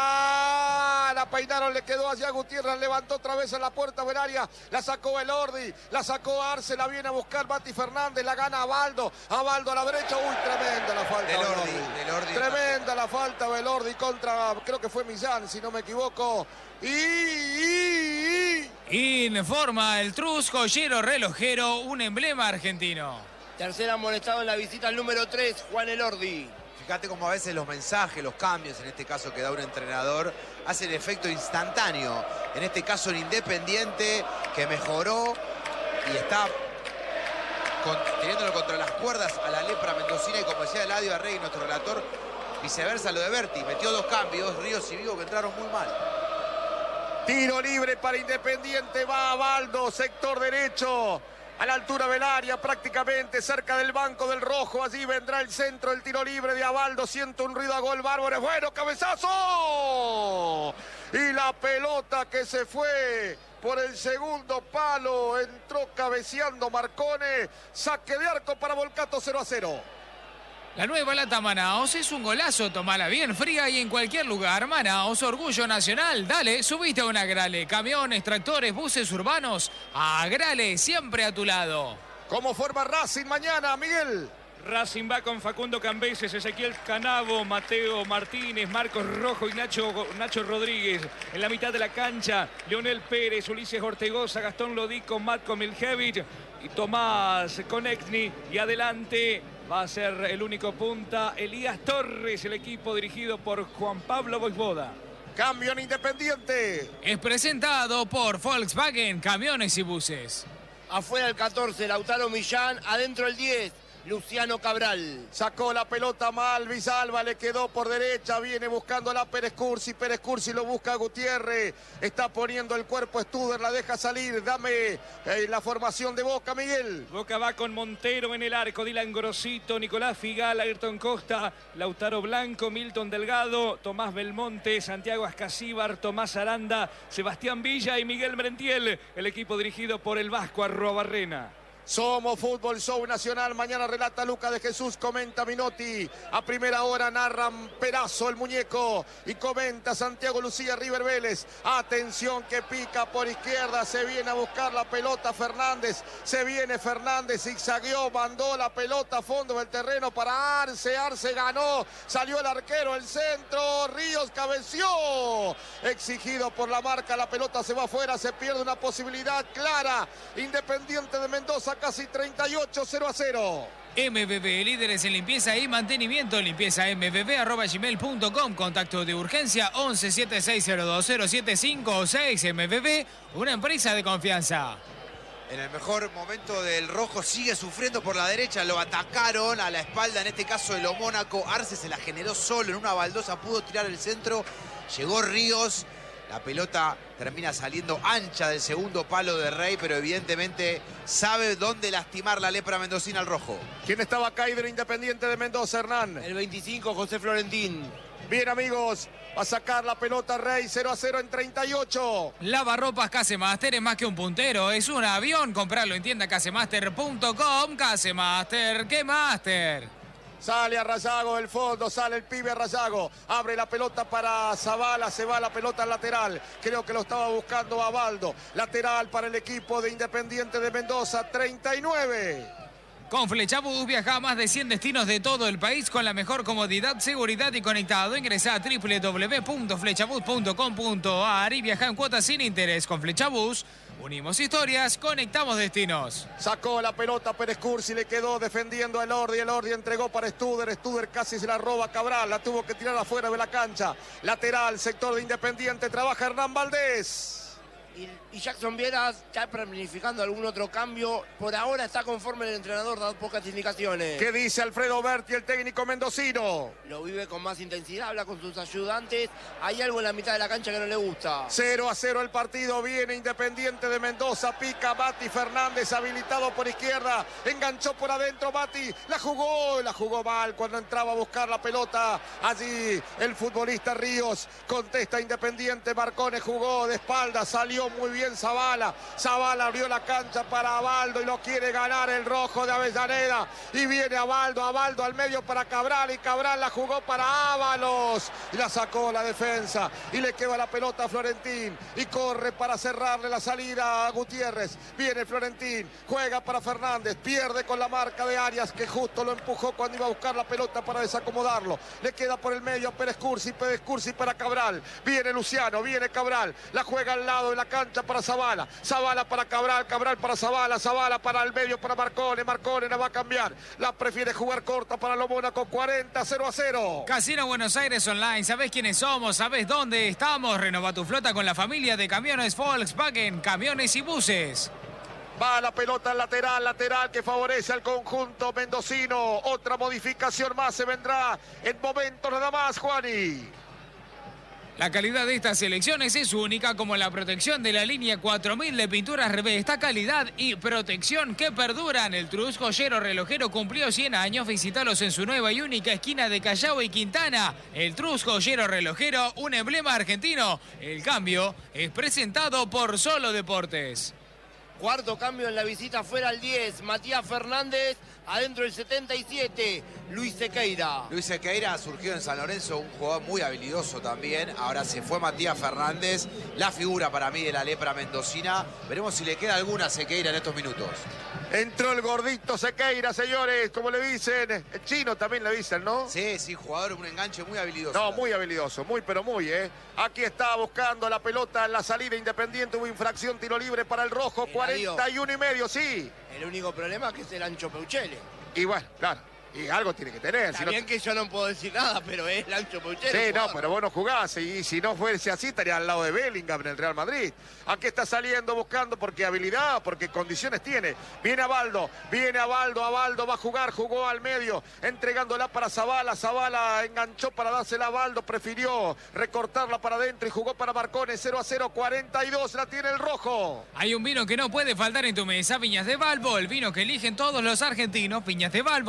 [SPEAKER 2] Zavala, la peinaron, le quedó allá Gutiérrez, levantó otra vez en la puerta del área, la sacó el Ordi, la sacó Arce, la viene a buscar Mati Fernández, la gana Abaldo, Abaldo a la derecha, uy, tremenda la falta
[SPEAKER 1] del Ordi, del Ordi
[SPEAKER 2] tremenda la falta del Ordi contra, creo que fue Millán, si no me equivoco. Y, y,
[SPEAKER 4] y... Informa el Trus, joyero relojero, un emblema argentino.
[SPEAKER 5] Tercer amonestado en la visita al número tres, Juan Elordi.
[SPEAKER 1] Fíjate cómo a veces los mensajes, los cambios, en este caso que da un entrenador, hacen efecto instantáneo. En este caso en Independiente, que mejoró y está con, teniéndolo contra las cuerdas a la lepra mendocina. Y como decía Eladio Arregui, nuestro relator, viceversa lo de Berti. Metió dos cambios, Ríos y Vigo, que entraron muy mal.
[SPEAKER 2] Tiro libre para Independiente, va Abaldo, sector derecho, a la altura del área, prácticamente cerca del banco del rojo. Allí vendrá el centro, el tiro libre de Abaldo, siente un ruido a gol bárbaro, es bueno, cabezazo. Y la pelota que se fue por el segundo palo, entró cabeceando Marcone, saque de arco para Volcato, cero a cero.
[SPEAKER 4] La nueva lata Manaos es un golazo, tomala bien fría y en cualquier lugar. Manaos, orgullo nacional. Dale, subiste a una Grale. Camiones, tractores, buses urbanos. A Grale, siempre a tu lado.
[SPEAKER 2] ¿Cómo forma Racing mañana, Miguel?
[SPEAKER 3] Racing va con Facundo Cambeses, Ezequiel Canavo, Mateo Martínez, Marcos Rojo y Nacho, Nacho Rodríguez. En la mitad de la cancha, Leonel Pérez, Ulises Ortegoza, Gastón Lodico, Matko Miljevic y Tomás Konechny. Y adelante va a ser el único punta, Elías Torres, el equipo dirigido por Juan Pablo Voivoda.
[SPEAKER 2] Cambio en Independiente.
[SPEAKER 4] Es presentado por Volkswagen, camiones y buses.
[SPEAKER 5] Afuera el catorce, Lautaro Millán, adentro el diez. Luciano Cabral.
[SPEAKER 2] Sacó la pelota mal, Villalba le quedó por derecha, viene buscándola Pérez Cursi, Pérez Cursi lo busca a Gutiérrez, está poniendo el cuerpo Studer, la deja salir, dame eh, la formación de Boca, Miguel.
[SPEAKER 3] Boca va con Montero en el arco, Dylan Grosito, Nicolás Figal, Ayrton Costa, Lautaro Blanco, Milton Delgado, Tomás Belmonte, Santiago Ascasíbar, Tomás Aranda, Sebastián Villa y Miguel Merentiel, el equipo dirigido por el Vasco Arrobarrena.
[SPEAKER 2] Somos Fútbol Show Nacional. Mañana relata Luca de Jesús, comenta Minotti. A primera hora narran Perazo, el muñeco. Y comenta Santiago Lucía, River Vélez. Atención que pica por izquierda. Se viene a buscar la pelota Fernández. Se viene Fernández, zigzagueó, mandó la pelota a fondo del terreno para Arce. Arce ganó. Salió el arquero, el centro. Ríos cabeció. Exigido por la marca. La pelota se va afuera. Se pierde una posibilidad clara. Independiente de Mendoza. Casi treinta y ocho, cero a cero.
[SPEAKER 4] M B B, líderes en limpieza y mantenimiento. Limpieza m b b arroba gmail punto com. Contacto de urgencia once setenta y seis cero dos cero siete cinco seis. M B B, una empresa de confianza.
[SPEAKER 1] En el mejor momento del rojo sigue sufriendo por la derecha. Lo atacaron a la espalda, en este caso de lo Mónaco. Arce se la generó solo en una baldosa. Pudo tirar el centro. Llegó Ríos. La pelota termina saliendo ancha del segundo palo de Rey, pero evidentemente sabe dónde lastimar la lepra mendocina al rojo.
[SPEAKER 2] ¿Quién estaba acá de Independiente de Mendoza, Hernán?
[SPEAKER 5] El veinticinco, José Florentín.
[SPEAKER 2] Bien, amigos, va a sacar la pelota Rey, cero a cero en treinta y ocho.
[SPEAKER 4] Lavarropas Casemaster es más que un puntero, es un avión. Comprarlo en tienda casemaster punto com. Casemaster, ¿qué master?
[SPEAKER 2] Sale a Rayago del fondo, sale el pibe a Rayago. Abre la pelota para Zavala, se va la pelota al lateral. Creo que lo estaba buscando a Baldo. Lateral para el equipo de Independiente de Mendoza, treinta y nueve.
[SPEAKER 4] Con Flechabús viaja a más de cien destinos de todo el país con la mejor comodidad, seguridad y conectado. Ingresa a doble u doble u doble u punto flechabús punto com punto a r y viaja en cuotas sin interés. Con Flechabús unimos historias, conectamos destinos.
[SPEAKER 2] Sacó la pelota Pérez Cursi, le quedó defendiendo a Elordi. Elordi entregó para Studer. Studer casi se la roba a Cabral. La tuvo que tirar afuera de la cancha. Lateral, sector de Independiente. Trabaja Hernán Valdés.
[SPEAKER 5] Y, y Jackson Viera está planificando algún otro cambio. Por ahora está conforme el entrenador, da pocas indicaciones.
[SPEAKER 2] ¿Qué dice Alfredo Berti, el técnico mendocino?
[SPEAKER 5] Lo vive con más intensidad, habla con sus ayudantes. Hay algo en la mitad de la cancha que no le gusta.
[SPEAKER 2] cero a cero el partido. Viene Independiente de Mendoza. Pica Bati Fernández, habilitado por izquierda. Enganchó por adentro Bati. La jugó, la jugó mal cuando entraba a buscar la pelota. Allí el futbolista Ríos. Contesta Independiente. Marcone jugó de espalda. Salió muy bien Zavala. Zavala abrió la cancha para Abaldo y lo quiere ganar el rojo de Avellaneda. Y viene Abaldo, Abaldo al medio para Cabral y Cabral la jugó para Ábalos. Y la sacó la defensa. Y le queda la pelota a Florentín. Y corre para cerrarle la salida a Gutiérrez. Viene Florentín. Juega para Fernández. Pierde con la marca de Arias que justo lo empujó cuando iba a buscar la pelota para desacomodarlo. Le queda por el medio a Pérez Cursi. Pérez Cursi para Cabral. Viene Luciano, viene Cabral. La juega al lado de la cancha para Zavala. Zavala para Cabral. Cabral para Zavala. Zavala para el medio para Marcone. Marcone la va a cambiar. La prefiere jugar corta para lo Mónaco. cuarenta, cero a cero.
[SPEAKER 4] Casino Buenos Aires Online. ¿Sabés quiénes somos? ¿Sabés dónde estamos? Renova tu flota con la familia de camiones Volkswagen, camiones y buses.
[SPEAKER 2] Va la pelota al lateral, lateral que favorece al conjunto mendocino. Otra modificación más se vendrá en momentos nada más, Juani.
[SPEAKER 4] La calidad de estas selecciones es única, como la protección de la línea cuatro mil de pinturas Revesta, calidad y protección que perduran. El Trus Joyero Relojero cumplió cien años. Visítalos en su nueva y única esquina de Callao y Quintana. El Trus Joyero Relojero, un emblema argentino. El cambio es presentado por Solo Deportes.
[SPEAKER 5] Cuarto cambio en la visita fuera al diez. Matías Fernández. Adentro el setenta y siete, Luis Sequeira.
[SPEAKER 1] Luis Sequeira surgió en San Lorenzo, un jugador muy habilidoso también. Ahora se fue Matías Fernández, la figura para mí de la lepra mendocina. Veremos si le queda alguna a Sequeira en estos minutos.
[SPEAKER 2] Entró el gordito Sequeira, señores, como le dicen. El chino también le dicen, ¿no?
[SPEAKER 1] Sí, sí, jugador, un enganche muy habilidoso.
[SPEAKER 2] No, muy habilidoso, muy pero muy, ¿eh? Aquí está buscando la pelota en la salida Independiente. Hubo infracción, tiro libre para el rojo, cuarenta y uno y medio, sí.
[SPEAKER 5] El único problema es que es el Ancho Peuchele.
[SPEAKER 2] Y bueno, claro, y algo tiene que tener.
[SPEAKER 5] Está bien que yo no puedo decir nada, pero es el Ancho Peuchele.
[SPEAKER 2] Sí, no, pero vos no jugás. Y si no fuese así, estaría al lado de Bellingham en el Real Madrid. Aquí está saliendo, buscando, porque habilidad, porque condiciones tiene. Viene Abaldo, viene Abaldo, Abaldo va a jugar, jugó al medio, entregándola para Zavala. Zavala enganchó para dársela a Abaldo, prefirió recortarla para adentro y jugó para Marcone. cero a cero, cuarenta y dos, la tiene el rojo.
[SPEAKER 4] Hay un vino que no puede faltar en tu mesa, Viñas de Balbo, el vino que eligen todos los argentinos. Viñas de Balbo en su inigualable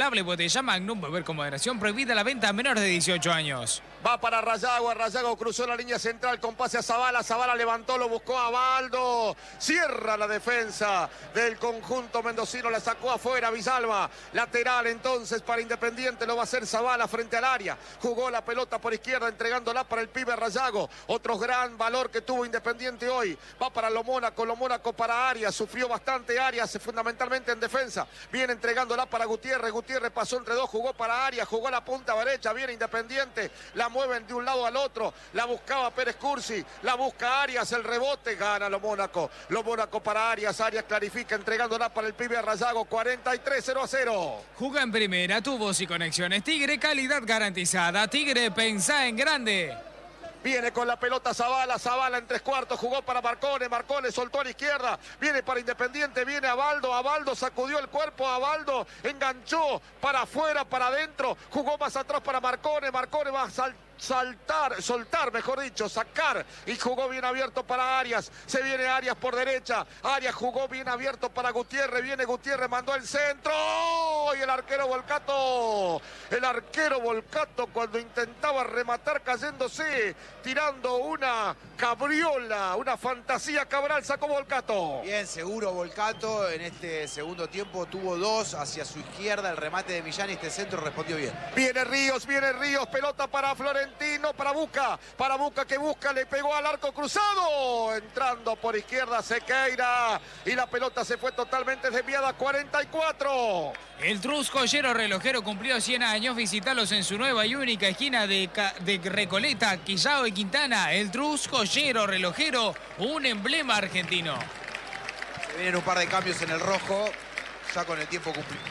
[SPEAKER 4] Inigualable botella Magnum. Beber con moderación. Prohibida la venta a menores de dieciocho años.
[SPEAKER 2] Va para Rayago, Rayago cruzó la línea central con pase a Zabala, Zabala levantó, lo buscó a Baldo, cierra la defensa del conjunto mendocino, la sacó afuera Villalba, lateral entonces para Independiente, lo va a hacer Zabala frente al área, jugó la pelota por izquierda entregándola para el pibe Rayago, otro gran valor que tuvo Independiente hoy, va para Lo Mónaco, Lo Mónaco para Arias, sufrió bastante Arias, fundamentalmente en defensa, viene entregándola para Gutiérrez, Gutiérrez pasó entre dos, jugó para Arias, jugó a la punta derecha, viene Independiente, la mueven de un lado al otro, la buscaba Pérez Cursi, la busca Arias, el rebote, gana Lo Mónaco, Lo Mónaco para Arias, Arias clarifica entregándola para el pibe Rayago, cuarenta y tres, cero a cero.
[SPEAKER 4] Juga en primera, tubos y conexiones Tigre, calidad garantizada. Tigre, pensá en grande.
[SPEAKER 2] Viene con la pelota Zabala, Zabala en tres cuartos, jugó para Marcone, Marcone soltó a la izquierda, viene para Independiente, viene a Baldo, a Baldo sacudió el cuerpo, a Baldo enganchó para afuera, para adentro, jugó más atrás para Marcone, Marcone va a saltar. Saltar, soltar, mejor dicho, sacar, y jugó bien abierto para Arias, se viene Arias por derecha, Arias jugó bien abierto para Gutiérrez, viene Gutiérrez, mandó el centro, y el arquero Volcato, el arquero Volcato cuando intentaba rematar cayéndose, tirando una cabriola, una fantasía Cabral, sacó Volcato.
[SPEAKER 1] Bien, seguro Volcato, en este segundo tiempo tuvo dos hacia su izquierda, el remate de Millán y este centro respondió bien.
[SPEAKER 2] Viene Ríos, viene Ríos, pelota para Florentino. Para Buca, para Buca que busca, le pegó al arco cruzado, entrando por izquierda Sequeira y la pelota se fue totalmente desviada, cuarenta y cuatro.
[SPEAKER 4] El Trus Joyero Relojero cumplió cien años, visitalos en su nueva y única esquina de, de Recoleta, Quillao y Quintana. El Trus Joyero Relojero, un emblema argentino.
[SPEAKER 1] Se vienen un par de cambios en el rojo, ya con el tiempo cumplido.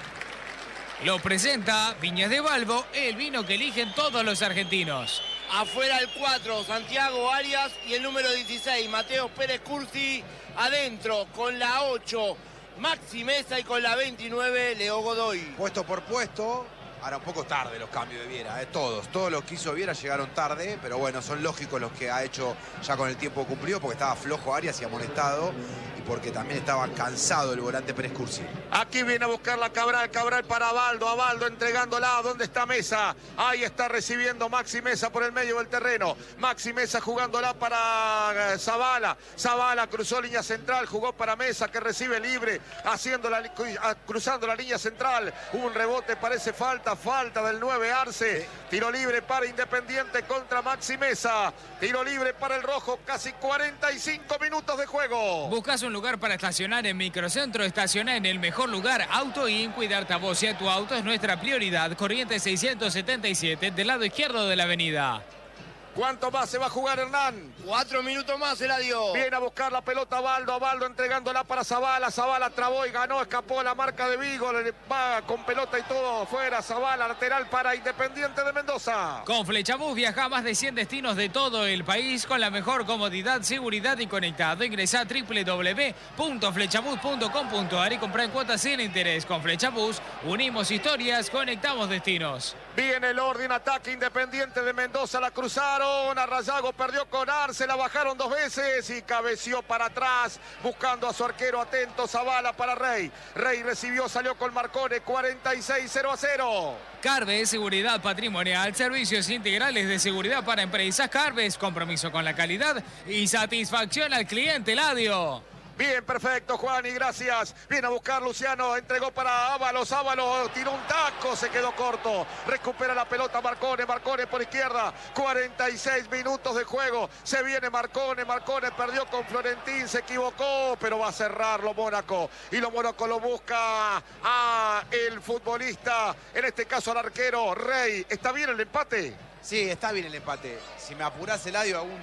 [SPEAKER 4] Lo presenta Viñas de Balbo, el vino que eligen todos los argentinos.
[SPEAKER 5] Afuera el cuatro, Santiago Arias, y el número dieciséis, Mateo Pérez Cursi. Adentro con la ocho, Maxi Mesa, y con la veintinueve, Leo Godoy.
[SPEAKER 1] Puesto por puesto, ahora un poco tarde los cambios de Viera, eh, todos, todos los que hizo Viera llegaron tarde, pero bueno, son lógicos los que ha hecho ya con el tiempo cumplido, porque estaba flojo Arias y amonestado, y porque también estaba cansado el volante Pérez Cursi.
[SPEAKER 2] Aquí viene a buscar la Cabral, Cabral para Baldo, a Baldo entregándola, ¿dónde está Mesa? Ahí está recibiendo Maxi Mesa por el medio del terreno, Maxi Mesa jugándola para Zabala, Zabala cruzó línea central, jugó para Mesa que recibe libre, haciendo la, cruzando la línea central, hubo un rebote, parece falta, falta del nueve Arce, tiro libre para Independiente contra Maxi Mesa, tiro libre para el rojo, casi cuarenta y cinco minutos de juego.
[SPEAKER 4] ¿Buscas un lugar para estacionar en Microcentro? Estaciona en el mejor lugar, Auto In. Cuidarte a vos y a tu auto es nuestra prioridad. Corrientes seiscientos setenta y siete, del lado izquierdo de la avenida.
[SPEAKER 2] ¿Cuánto más se va a jugar Hernán?
[SPEAKER 5] Cuatro minutos más, Eladio.
[SPEAKER 2] Viene a buscar la pelota Baldo, a Baldo entregándola para Zabala, Zabala trabó y ganó, escapó la marca de Vigo, le va con pelota y todo fuera, Zabala, lateral para Independiente de Mendoza.
[SPEAKER 4] Con Flechabús viaja a más de cien destinos de todo el país con la mejor comodidad, seguridad y conectado. Ingresá a doble u doble u doble u punto flechabús punto com punto ar y comprá en cuotas sin interés. Con Flechabús unimos historias, conectamos destinos.
[SPEAKER 2] Viene el orden, ataque Independiente de Mendoza, la cruzaron. A Rayago perdió con Arce, la bajaron dos veces y cabeció para atrás, buscando a su arquero atento, Zabala para Rey. Rey recibió, salió con Marcone, cuarenta y seis, cero a cero.
[SPEAKER 4] Carves, seguridad patrimonial, servicios integrales de seguridad para empresas. Carves, compromiso con la calidad y satisfacción al cliente, Eladio.
[SPEAKER 2] Bien, perfecto, Juan, y gracias. Viene a buscar Luciano, entregó para Ábalos, Ábalos tiró un taco, se quedó corto. Recupera la pelota Marcone, Marcone por izquierda. cuarenta y seis minutos de juego. Se viene Marcone, Marcone perdió con Florentín, se equivocó, pero va a cerrar Lo Mónaco. Y Lo Mónaco lo busca a el futbolista, en este caso al arquero Rey. ¿Está bien el empate?
[SPEAKER 1] Sí, está bien el empate. Si me apurás, Eladio, aún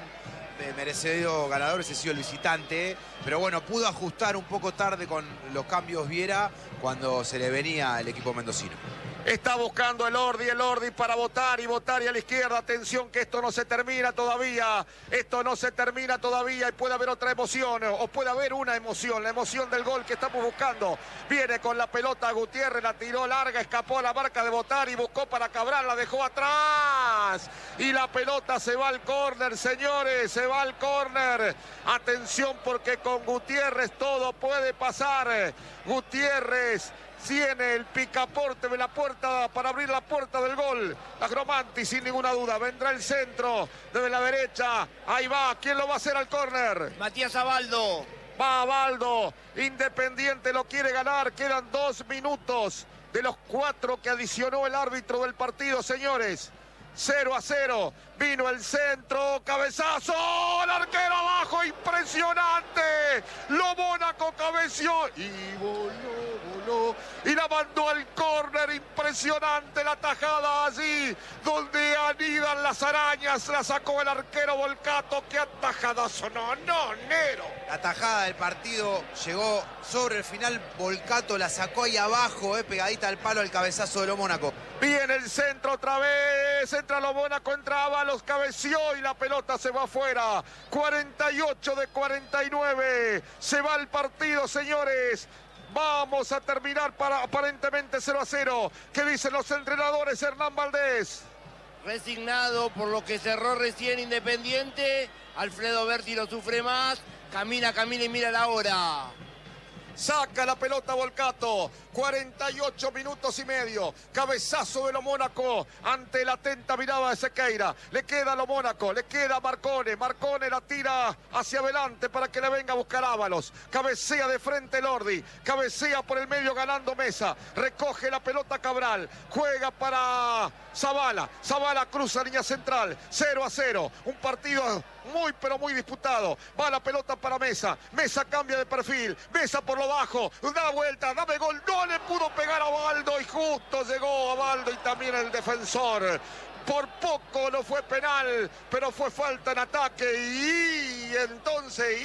[SPEAKER 1] merecido ganador ese ha sido el visitante, pero bueno, pudo ajustar un poco tarde con los cambios Viera cuando se le venía el equipo mendocino.
[SPEAKER 2] Está buscando el Ordi, el Ordi para votar y votar y a la izquierda. Atención que esto no se termina todavía. Esto no se termina todavía y puede haber otra emoción o puede haber una emoción. La emoción del gol que estamos buscando. Viene con la pelota Gutiérrez, la tiró larga, escapó a la marca de votar y buscó para Cabral, la dejó atrás. Y la pelota se va al córner, señores, se va al córner. Atención porque con Gutiérrez todo puede pasar. Gutiérrez Tiene el picaporte de la puerta para abrir la puerta del gol. Agromanti, sin ninguna duda. Vendrá el centro desde la derecha. Ahí va. ¿Quién lo va a hacer al córner?
[SPEAKER 5] Matías Abaldo.
[SPEAKER 2] Va Abaldo. Independiente lo quiere ganar. Quedan dos minutos de los cuatro que adicionó el árbitro del partido, señores. cero a cero. Vino el centro. Cabezazo. El arquero abajo. Impresionante. Lo Mónaco cabeció. Y voló. Y la mandó al córner, impresionante la tajada allí donde anidan las arañas, la sacó el arquero Volcato. Qué atajadazo, no, no, Nero.
[SPEAKER 1] La tajada del partido llegó sobre el final, Volcato la sacó ahí abajo, eh, pegadita al palo, el cabezazo de lo Mónaco.
[SPEAKER 2] Viene el centro otra vez, entra lo Mónaco, entra Ábalos, cabeció y la pelota se va afuera. cuarenta y ocho de cuarenta y nueve, se va el partido, señores. Vamos a terminar para aparentemente cero a cero. ¿Qué dicen los entrenadores? Hernán Valdés.
[SPEAKER 5] Resignado por lo que cerró recién Independiente. Alfredo Berti lo sufre más. Camina, camina y mira la hora.
[SPEAKER 2] Saca la pelota Volcato. cuarenta y ocho minutos y medio. Cabezazo de lo Mónaco ante la atenta mirada de Sequeira. Le queda a lo Mónaco, le queda a Marcone. Marcone la tira hacia adelante para que le venga a buscar Ábalos. Cabecea de frente Lordi. Cabecea por el medio ganando Mesa. Recoge la pelota Cabral. Juega para Zavala. Zavala cruza línea central. cero a cero. Un partido muy pero muy disputado. Va la pelota para Mesa. Mesa cambia de perfil. Mesa por lo bajo. Da vuelta, dame gol. No le pudo pegar a Abaldo y justo llegó Abaldo y también el defensor. Por poco no fue penal, pero fue falta en ataque y, y entonces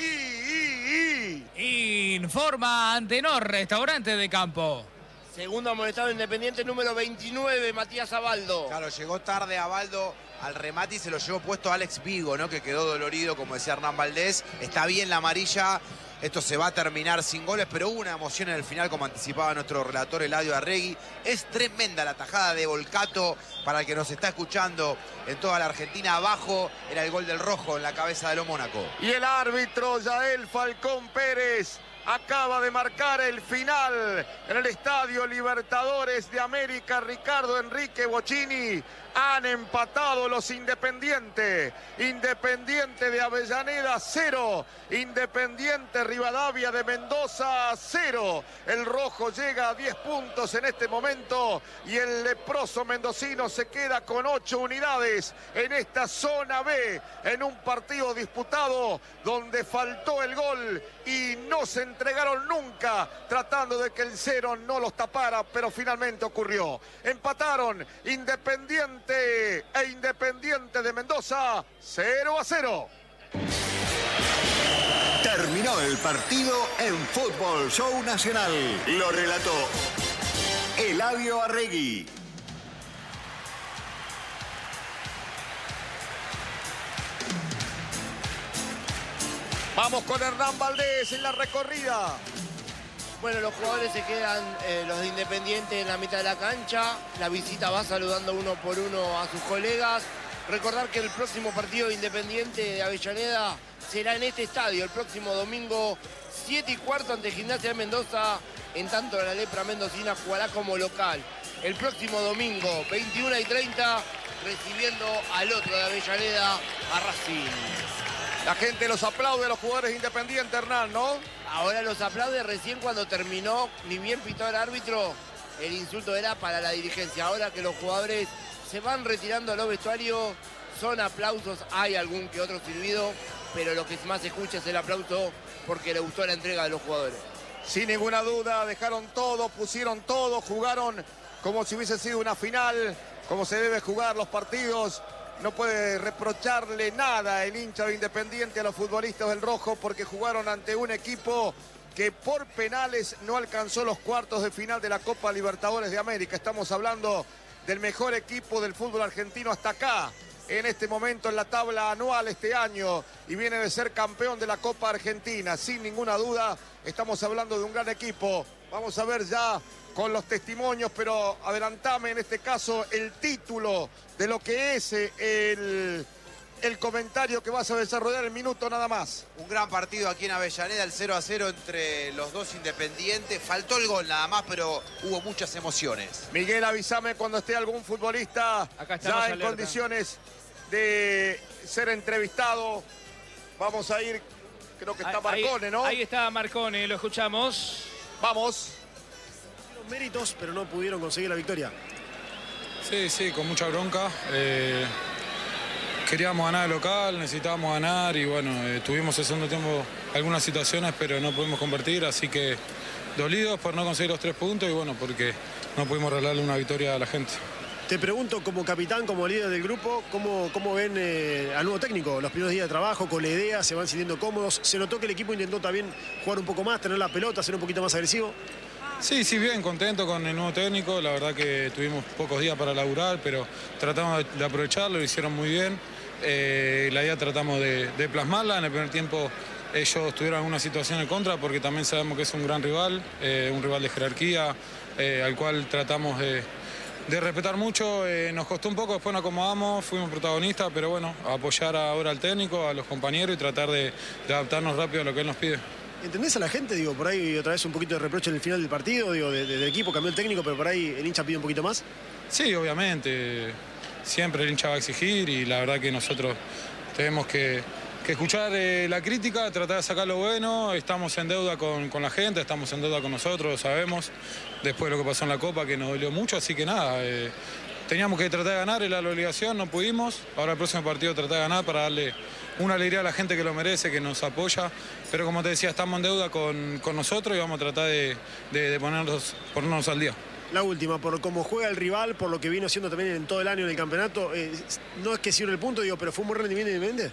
[SPEAKER 2] y, y,
[SPEAKER 4] y. Informa Antenor, restaurante de campo.
[SPEAKER 5] Segundo amonestado Independiente, número veintinueve, Matías Abaldo.
[SPEAKER 1] Claro, llegó tarde Abaldo al remate y se lo llevó puesto Alex Vigo, ¿no? Que quedó dolorido, como decía Hernán Valdés. Está bien la amarilla. Esto se va a terminar sin goles, pero hubo una emoción en el final, como anticipaba nuestro relator Eladio Arregui. Es tremenda la tajada de Volcato. Para el que nos está escuchando en toda la Argentina, abajo era el gol del Rojo en la cabeza de lo Mónaco.
[SPEAKER 2] Y el árbitro Yael Falcón Pérez acaba de marcar el final en el Estadio Libertadores de América. Ricardo Enrique Bocchini. Han empatado los Independiente. Independiente de Avellaneda, cero. Independiente Rivadavia de Mendoza, cero. El Rojo llega a diez puntos en este momento y el leproso mendocino se queda con ocho unidades en esta zona B, en un partido disputado donde faltó el gol y no se entregaron nunca, tratando de que el cero no los tapara, pero finalmente ocurrió. Empataron Independiente e Independiente de Mendoza, cero a cero.
[SPEAKER 6] Terminó el partido en Fútbol Show Nacional. Lo relató Eladio Arregui.
[SPEAKER 2] Vamos con Hernán Valdés en la recorrida.
[SPEAKER 5] Bueno, los jugadores se quedan, eh, los de Independiente, en la mitad de la cancha. La visita va saludando uno por uno a sus colegas. Recordar que el próximo partido de Independiente de Avellaneda será en este estadio, el próximo domingo, siete y cuarto ante Gimnasia de Mendoza. En tanto, la lepra mendocina jugará como local. El próximo domingo, veintiuna y treinta, recibiendo al otro de Avellaneda, a Racing.
[SPEAKER 2] La gente los aplaude a los jugadores Independientes, Hernán, ¿no?
[SPEAKER 5] Ahora los aplaude. Recién cuando terminó, ni bien pitó el árbitro, el insulto era para la dirigencia. Ahora que los jugadores se van retirando a los vestuarios, son aplausos. Hay algún que otro silbido, pero lo que más se escucha es el aplauso porque le gustó la entrega de los jugadores.
[SPEAKER 2] Sin ninguna duda, dejaron todo, pusieron todo, jugaron como si hubiese sido una final, como se debe jugar los partidos. No puede reprocharle nada el hincha de Independiente a los futbolistas del Rojo porque jugaron ante un equipo que por penales no alcanzó los cuartos de final de la Copa Libertadores de América. Estamos hablando del mejor equipo del fútbol argentino hasta acá, en este momento en la tabla anual este año, y viene de ser campeón de la Copa Argentina. Sin ninguna duda, estamos hablando de un gran equipo. Vamos a ver ya con los testimonios, pero adelantame en este caso el título de lo que es el el comentario que vas a desarrollar en minuto nada más.
[SPEAKER 1] Un gran partido aquí en Avellaneda, el cero a cero entre los dos Independientes. Faltó el gol nada más, pero hubo muchas emociones.
[SPEAKER 2] Miguel, avísame cuando esté algún futbolista
[SPEAKER 3] Acá
[SPEAKER 2] ya en
[SPEAKER 3] alerta.
[SPEAKER 2] condiciones de ser entrevistado. Vamos a ir, creo que está
[SPEAKER 3] Ahí-
[SPEAKER 2] Marcone, ¿no?
[SPEAKER 3] Ahí está Marcone, lo escuchamos.
[SPEAKER 2] Vamos.
[SPEAKER 7] Méritos, pero no pudieron conseguir la victoria.
[SPEAKER 8] Sí, sí, con mucha bronca. Eh, queríamos ganar el local, necesitábamos ganar y bueno, eh, tuvimos el segundo tiempo algunas situaciones, pero no pudimos convertir, así que dolidos por no conseguir los tres puntos y bueno, porque no pudimos regalarle una victoria a la gente.
[SPEAKER 7] Te pregunto, como capitán, como líder del grupo, ¿cómo, cómo ven eh, al nuevo técnico? Los primeros días de trabajo, con la idea, se van sintiendo cómodos. Se notó que el equipo intentó también jugar un poco más, tener la pelota, ser un poquito más agresivo.
[SPEAKER 8] Sí, sí, bien, contento con el nuevo técnico. La verdad que tuvimos pocos días para laburar, pero tratamos de aprovecharlo, lo hicieron muy bien. Eh, la idea tratamos de, de plasmarla. En el primer tiempo ellos tuvieron alguna situación en contra porque también sabemos que es un gran rival, eh, un rival de jerarquía, eh, al cual tratamos de, de respetar mucho. Eh, nos costó un poco, después nos acomodamos, fuimos protagonistas, pero bueno, a apoyar ahora al técnico, a los compañeros y tratar de, de adaptarnos rápido a lo que él nos pide.
[SPEAKER 7] ¿Entendés a la gente? Digo, por ahí otra vez un poquito de reproche en el final del partido, digo, de- de- del equipo, cambió el técnico, pero por ahí el hincha pide un poquito más.
[SPEAKER 8] Sí, obviamente, siempre el hincha va a exigir y la verdad que nosotros tenemos que, que escuchar eh, la crítica, tratar de sacar lo bueno. Estamos en deuda con, con la gente, estamos en deuda con nosotros, lo sabemos, después de lo que pasó en la Copa que nos dolió mucho, así que nada, eh, teníamos que tratar de ganar, era la obligación, no pudimos. Ahora el próximo partido tratar de ganar para darle una alegría a la gente que lo merece, que nos apoya, pero como te decía, estamos en deuda con, con nosotros y vamos a tratar de, de, de ponernos, ponernos al día.
[SPEAKER 7] La última, por cómo juega el rival, por lo que vino haciendo también en todo el año en el campeonato, eh, no es que sirve el punto, digo, pero fue un buen rendimiento de Independiente.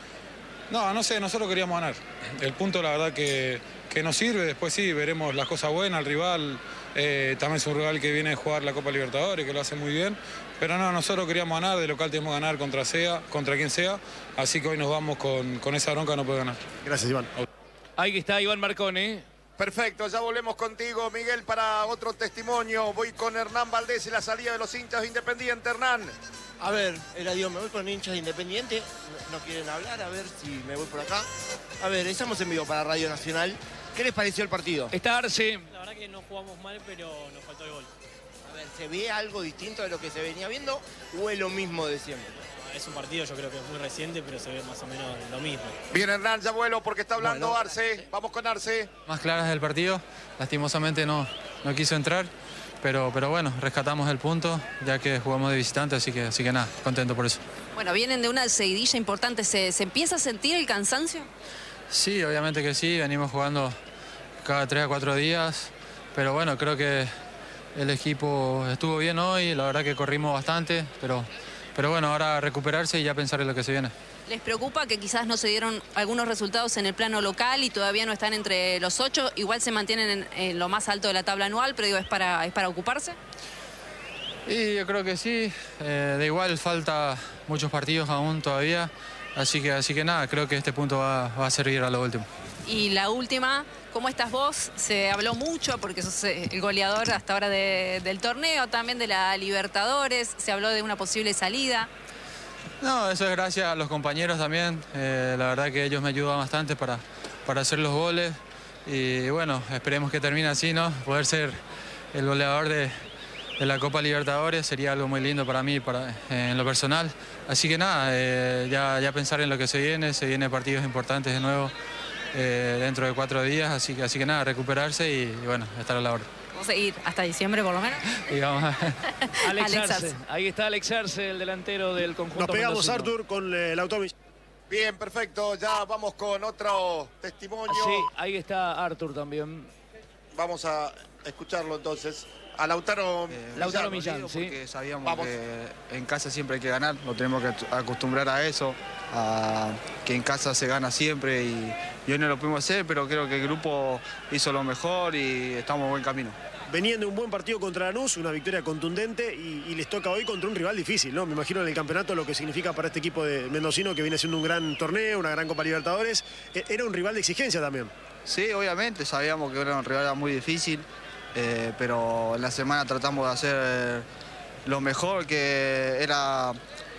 [SPEAKER 8] No, no sé, nosotros queríamos ganar. El punto, la verdad, que, que nos sirve. Después sí, veremos las cosas buenas. El rival eh, también es un rival que viene a jugar la Copa Libertadores, que lo hace muy bien. Pero no, nosotros queríamos ganar. De local tenemos que ganar contra sea, contra quien sea. Así que hoy nos vamos con, con esa bronca, no puede ganar.
[SPEAKER 7] Gracias, Iván.
[SPEAKER 3] Ahí está Iván Marcone.
[SPEAKER 2] Perfecto, ya volvemos contigo, Miguel, para otro testimonio. Voy con Hernán Valdés en la salida de los hinchas de Independiente. Hernán.
[SPEAKER 5] A ver, era Dios, me voy con hinchas de Independiente. No no quieren hablar, a ver si me voy por acá. A ver, estamos en vivo para Radio Nacional. ¿Qué les pareció el partido?
[SPEAKER 3] Está Arce.
[SPEAKER 9] La verdad que no jugamos mal, pero nos faltó el gol.
[SPEAKER 5] A ver, ¿se ve algo distinto de lo que se venía viendo o es lo mismo de siempre?
[SPEAKER 9] Es un partido, yo creo que es muy reciente, pero se ve más o menos lo mismo.
[SPEAKER 2] Bien, Hernán, ya vuelo porque está hablando
[SPEAKER 5] Bueno.
[SPEAKER 2] Arce. Vamos con Arce.
[SPEAKER 10] Más claras del partido, lastimosamente no, no quiso entrar, pero, pero bueno, rescatamos el punto ya que jugamos de visitante, así que, así que nada, contento por eso.
[SPEAKER 11] Bueno, vienen de una seguidilla importante. ¿Se, se empieza a sentir el cansancio?
[SPEAKER 10] Sí, obviamente que sí, venimos jugando cada tres a cuatro días, pero bueno, creo que el equipo estuvo bien hoy, la verdad que corrimos bastante, pero, pero bueno, ahora recuperarse y ya pensar en lo que se viene.
[SPEAKER 11] ¿Les preocupa que quizás no se dieron algunos resultados en el plano local y todavía no están entre los ocho? Igual se mantienen en, en lo más alto de la tabla anual, pero digo, ¿es para, es para ocuparse?
[SPEAKER 10] Y yo creo que sí, eh, de igual falta muchos partidos aún todavía, así que, así que nada, creo que este punto va, va a servir a lo último.
[SPEAKER 11] Y la última, ¿cómo estás vos? Se habló mucho porque sos eh, el goleador hasta ahora de- del torneo, también de la Libertadores, se habló de una posible salida.
[SPEAKER 10] No, eso es gracias a los compañeros también, eh, la verdad que ellos me ayudan bastante para, para hacer los goles y bueno, esperemos que termine así, ¿no? Poder ser el goleador de, de la Copa Libertadores sería algo muy lindo para mí, para, eh, en lo personal. Así que nada, eh, ya, ya pensar en lo que se viene, se vienen partidos importantes de nuevo eh, dentro de cuatro días, así que, así que nada, recuperarse y, y bueno, estar a la hora.
[SPEAKER 11] Vamos a ir hasta diciembre por lo menos.
[SPEAKER 10] Y vamos a...
[SPEAKER 3] Alex
[SPEAKER 11] Alex
[SPEAKER 3] Arce.
[SPEAKER 11] Arce.
[SPEAKER 3] Ahí está Alex Arce, el delantero del conjunto
[SPEAKER 7] Nos pegamos,
[SPEAKER 3] mendocino.
[SPEAKER 7] Artur, con eh, el automóvil.
[SPEAKER 2] Bien, perfecto. Ya vamos con otro testimonio.
[SPEAKER 3] Sí, ahí está Artur también.
[SPEAKER 2] Vamos a escucharlo entonces. A Lautaro
[SPEAKER 3] Eh, Lautaro
[SPEAKER 2] Millán.
[SPEAKER 3] Millán, sí.
[SPEAKER 12] Porque sabíamos
[SPEAKER 2] Vamos.
[SPEAKER 12] que en casa siempre hay que ganar, nos tenemos que acostumbrar a eso, a que en casa se gana siempre y, y hoy no lo pudimos hacer, pero creo que el grupo hizo lo mejor y estamos en buen camino.
[SPEAKER 7] Venían de un buen partido contra Lanús, una victoria contundente y, y les toca hoy contra un rival difícil, ¿no? Me imagino en el campeonato lo que significa para este equipo de mendocino que viene haciendo un gran torneo, una gran Copa Libertadores. E- Era un rival de exigencia también.
[SPEAKER 12] Sí, obviamente, sabíamos que era una rivalidad muy difícil, eh, pero en la semana tratamos de hacer lo mejor, que era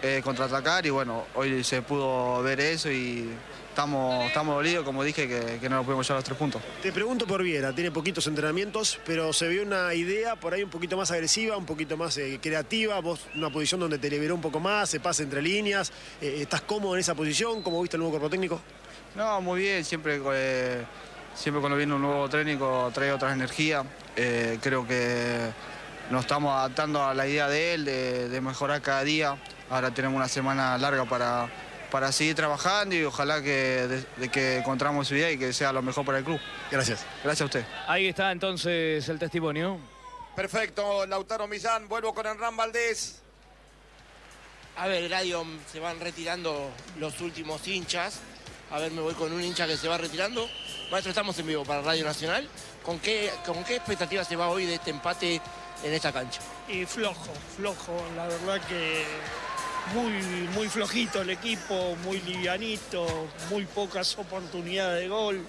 [SPEAKER 12] eh, contraatacar y bueno, hoy se pudo ver eso y estamos, estamos dolidos, como dije, que, que no nos pudimos llevar los tres puntos.
[SPEAKER 7] Te pregunto por Viera, tiene poquitos entrenamientos, pero se vio una idea por ahí un poquito más agresiva, un poquito más eh, creativa, vos una posición donde te liberó un poco más, se pasa entre líneas, eh, ¿estás cómodo en esa posición? ¿Cómo viste el nuevo cuerpo técnico?
[SPEAKER 12] No, muy bien, siempre, eh, siempre cuando viene un nuevo técnico trae otra energía, eh, creo que nos estamos adaptando a la idea de él, de, de mejorar cada día. Ahora tenemos una semana larga para, para seguir trabajando y ojalá que, de, de que encontramos su idea y que sea lo mejor para el club.
[SPEAKER 7] Gracias.
[SPEAKER 12] Gracias a usted.
[SPEAKER 3] Ahí está entonces el testimonio.
[SPEAKER 2] Perfecto, Lautaro Millán, vuelvo con Hernán Valdés.
[SPEAKER 5] A ver, Eladio, se van retirando los últimos hinchas. A ver, me voy con un hincha que se va retirando. Maestro, estamos en vivo para Radio Nacional. ¿Con qué, con qué expectativa se va hoy de este empate en esta cancha?
[SPEAKER 13] Y flojo, flojo. La verdad que muy, muy flojito el equipo, muy livianito, muy pocas oportunidades de gol.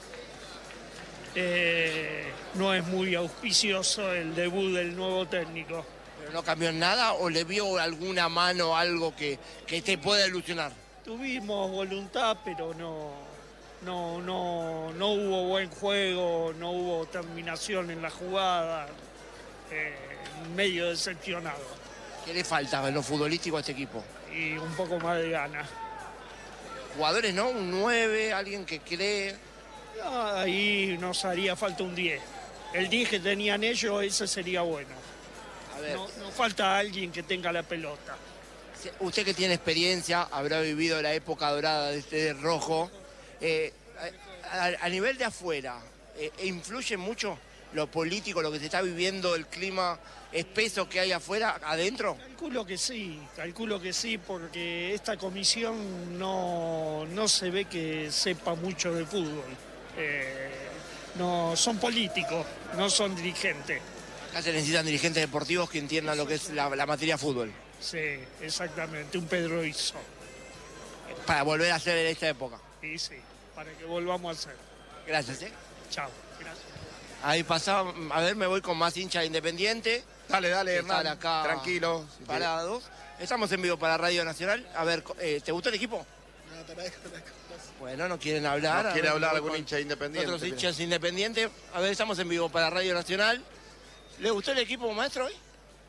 [SPEAKER 13] Eh, no es muy auspicioso el debut del nuevo técnico.
[SPEAKER 5] ¿Pero no cambió en nada o le vio alguna mano, algo que, que te pueda ilusionar?
[SPEAKER 13] Tuvimos voluntad, pero no, no, no, no hubo buen juego, no hubo terminación en la jugada. Eh, medio decepcionado.
[SPEAKER 5] ¿Qué le falta en lo futbolístico a este equipo?
[SPEAKER 13] Y un poco más de ganas.
[SPEAKER 5] Jugadores, ¿no? Un nueve, alguien que cree.
[SPEAKER 13] Ah, ahí nos haría falta un diez. El diez que tenían ellos, ese sería bueno.
[SPEAKER 5] A ver.
[SPEAKER 13] No, no falta alguien que tenga la pelota.
[SPEAKER 5] Usted que tiene experiencia, habrá vivido la época dorada de este rojo. Eh, a, a, a nivel de afuera, eh, ¿influye mucho lo político, lo que se está viviendo, el clima espeso que hay afuera, adentro?
[SPEAKER 13] Calculo que sí, calculo que sí, porque esta comisión no, no se ve que sepa mucho de fútbol. Eh, no, son políticos, no son dirigentes.
[SPEAKER 5] Acá se necesitan dirigentes deportivos que entiendan lo que es la, la materia fútbol.
[SPEAKER 13] Sí, exactamente, un Pedro Iso.
[SPEAKER 5] Para volver a ser en esta época.
[SPEAKER 13] Sí, sí, para que volvamos a ser.
[SPEAKER 5] Gracias, ¿eh?
[SPEAKER 13] Chao, gracias.
[SPEAKER 5] Ahí pasaba, a ver, me voy con más hinchas de Independiente.
[SPEAKER 2] Dale, dale, Hernán,
[SPEAKER 5] acá
[SPEAKER 2] tranquilo.
[SPEAKER 5] Parados. Estamos en vivo para Radio Nacional. A ver, eh, ¿te gustó el equipo?
[SPEAKER 14] No, te agradezco, te agradezco.
[SPEAKER 5] Bueno, no quieren hablar.
[SPEAKER 2] No quiere
[SPEAKER 5] ver,
[SPEAKER 2] hablar algún hincha Independiente.
[SPEAKER 5] Otros hinchas Independientes. A ver, estamos en vivo para Radio Nacional. ¿Le gustó el equipo, maestro, hoy?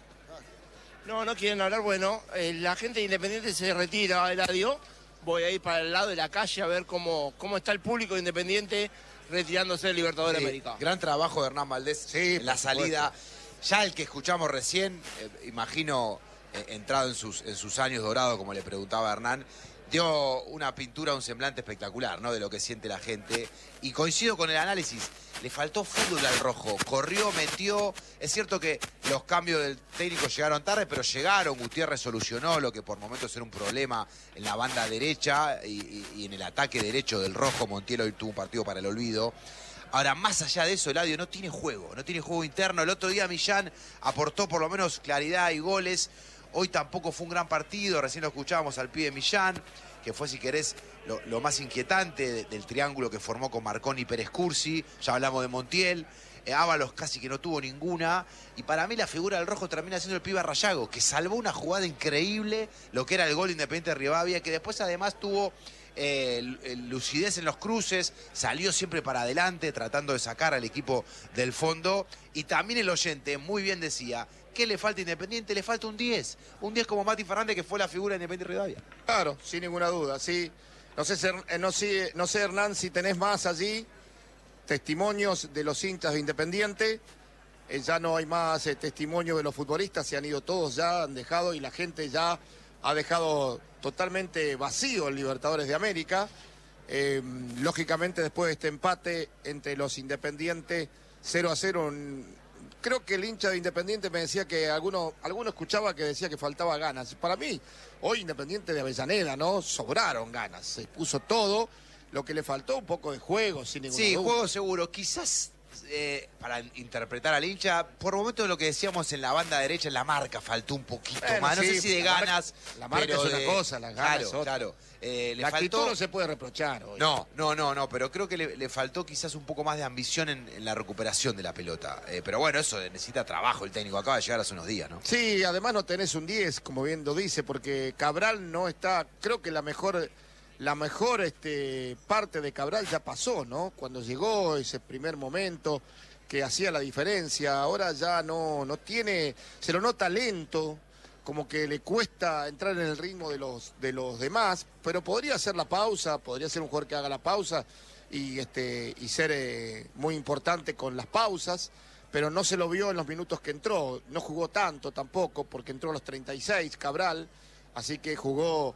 [SPEAKER 5] No, no quieren hablar. Bueno, eh, la gente de Independiente se retira, Eladio. Voy a ir para el lado de la calle a ver cómo, cómo está el público de Independiente retirándose del Libertadores
[SPEAKER 1] Sí,
[SPEAKER 5] de América.
[SPEAKER 1] Gran trabajo de Hernán Valdés
[SPEAKER 2] sí,
[SPEAKER 1] en la salida. Ya el que escuchamos recién, eh, imagino, eh, entrado en sus, en sus años dorados, como le preguntaba Hernán, dio una pintura, un semblante espectacular, ¿no? De lo que siente la gente. Y coincido con el análisis, le faltó fútbol al rojo. Corrió, metió. Es cierto que los cambios del técnico llegaron tarde, pero llegaron. Gutiérrez solucionó lo que por momentos era un problema en la banda derecha y, y, y en el ataque derecho del rojo. Montiel hoy tuvo un partido para el olvido. Ahora, más allá de eso, Eladio no tiene juego, no tiene juego interno. El otro día Millán aportó por lo menos claridad y goles. Hoy tampoco fue un gran partido, recién lo escuchábamos al pibe Millán, que fue, si querés, lo, lo más inquietante de, del triángulo que formó con Marconi y Pérez Cursi. Ya hablamos de Montiel. Eh, Ábalos casi que no tuvo ninguna. Y para mí la figura del rojo termina siendo el pibe Rayago, que salvó una jugada increíble, lo que era el gol Independiente de Rivadavia, que después además tuvo eh, lucidez en los cruces, salió siempre para adelante tratando de sacar al equipo del fondo. Y también el oyente muy bien decía, ¿qué le falta a Independiente? Le falta un diez. Un diez como Mati Fernández, que fue la figura de Independiente Rivadavia.
[SPEAKER 2] Claro, sin ninguna duda, sí. No sé, no sé, no sé, Hernán, si tenés más allí testimonios de los hinchas de Independiente. Eh, ya no hay más eh, testimonio de los futbolistas, se han ido todos ya, han dejado y la gente ya ha dejado totalmente vacío el Libertadores de América. Eh, lógicamente, después de este empate entre los Independientes cero a cero, creo que el hincha de Independiente me decía que alguno, alguno escuchaba que decía que faltaba ganas. Para mí, hoy Independiente de Avellaneda, ¿no? Sobraron ganas, se puso todo. Lo que le faltó un poco de juego, sin ninguna
[SPEAKER 1] Sí,
[SPEAKER 2] duda.
[SPEAKER 1] juego seguro. Quizás eh, para interpretar al hincha, por momentos lo que decíamos en la banda derecha, en la marca faltó un poquito
[SPEAKER 2] Bueno,
[SPEAKER 1] más. No
[SPEAKER 2] sí,
[SPEAKER 1] sé si de
[SPEAKER 2] la marca-
[SPEAKER 1] ganas.
[SPEAKER 2] la marca
[SPEAKER 1] pero
[SPEAKER 2] es una
[SPEAKER 1] de-
[SPEAKER 2] cosa, las ganas
[SPEAKER 1] claro,
[SPEAKER 2] es otra.
[SPEAKER 1] Claro, eh, le
[SPEAKER 2] La
[SPEAKER 1] faltó...
[SPEAKER 2] actitud no se puede reprochar hoy.
[SPEAKER 1] No, no, no, no, pero creo que le, le faltó quizás un poco más de ambición en, en la recuperación de la pelota. Eh, pero bueno, eso necesita trabajo el técnico. Acaba de llegar hace unos días, ¿no?
[SPEAKER 2] Sí, además no tenés un diez, como bien lo dice, porque Cabral no está, creo que la mejor, la mejor este, parte de Cabral ya pasó, ¿no? Cuando llegó ese primer momento que hacía la diferencia, ahora ya no, no tiene, se lo nota lento, como que le cuesta entrar en el ritmo de los, de los demás, pero podría hacer la pausa, podría ser un jugador que haga la pausa y, este, y ser eh, muy importante con las pausas, pero no se lo vio en los minutos que entró, no jugó tanto tampoco, porque entró a los treinta y seis Cabral, así que jugó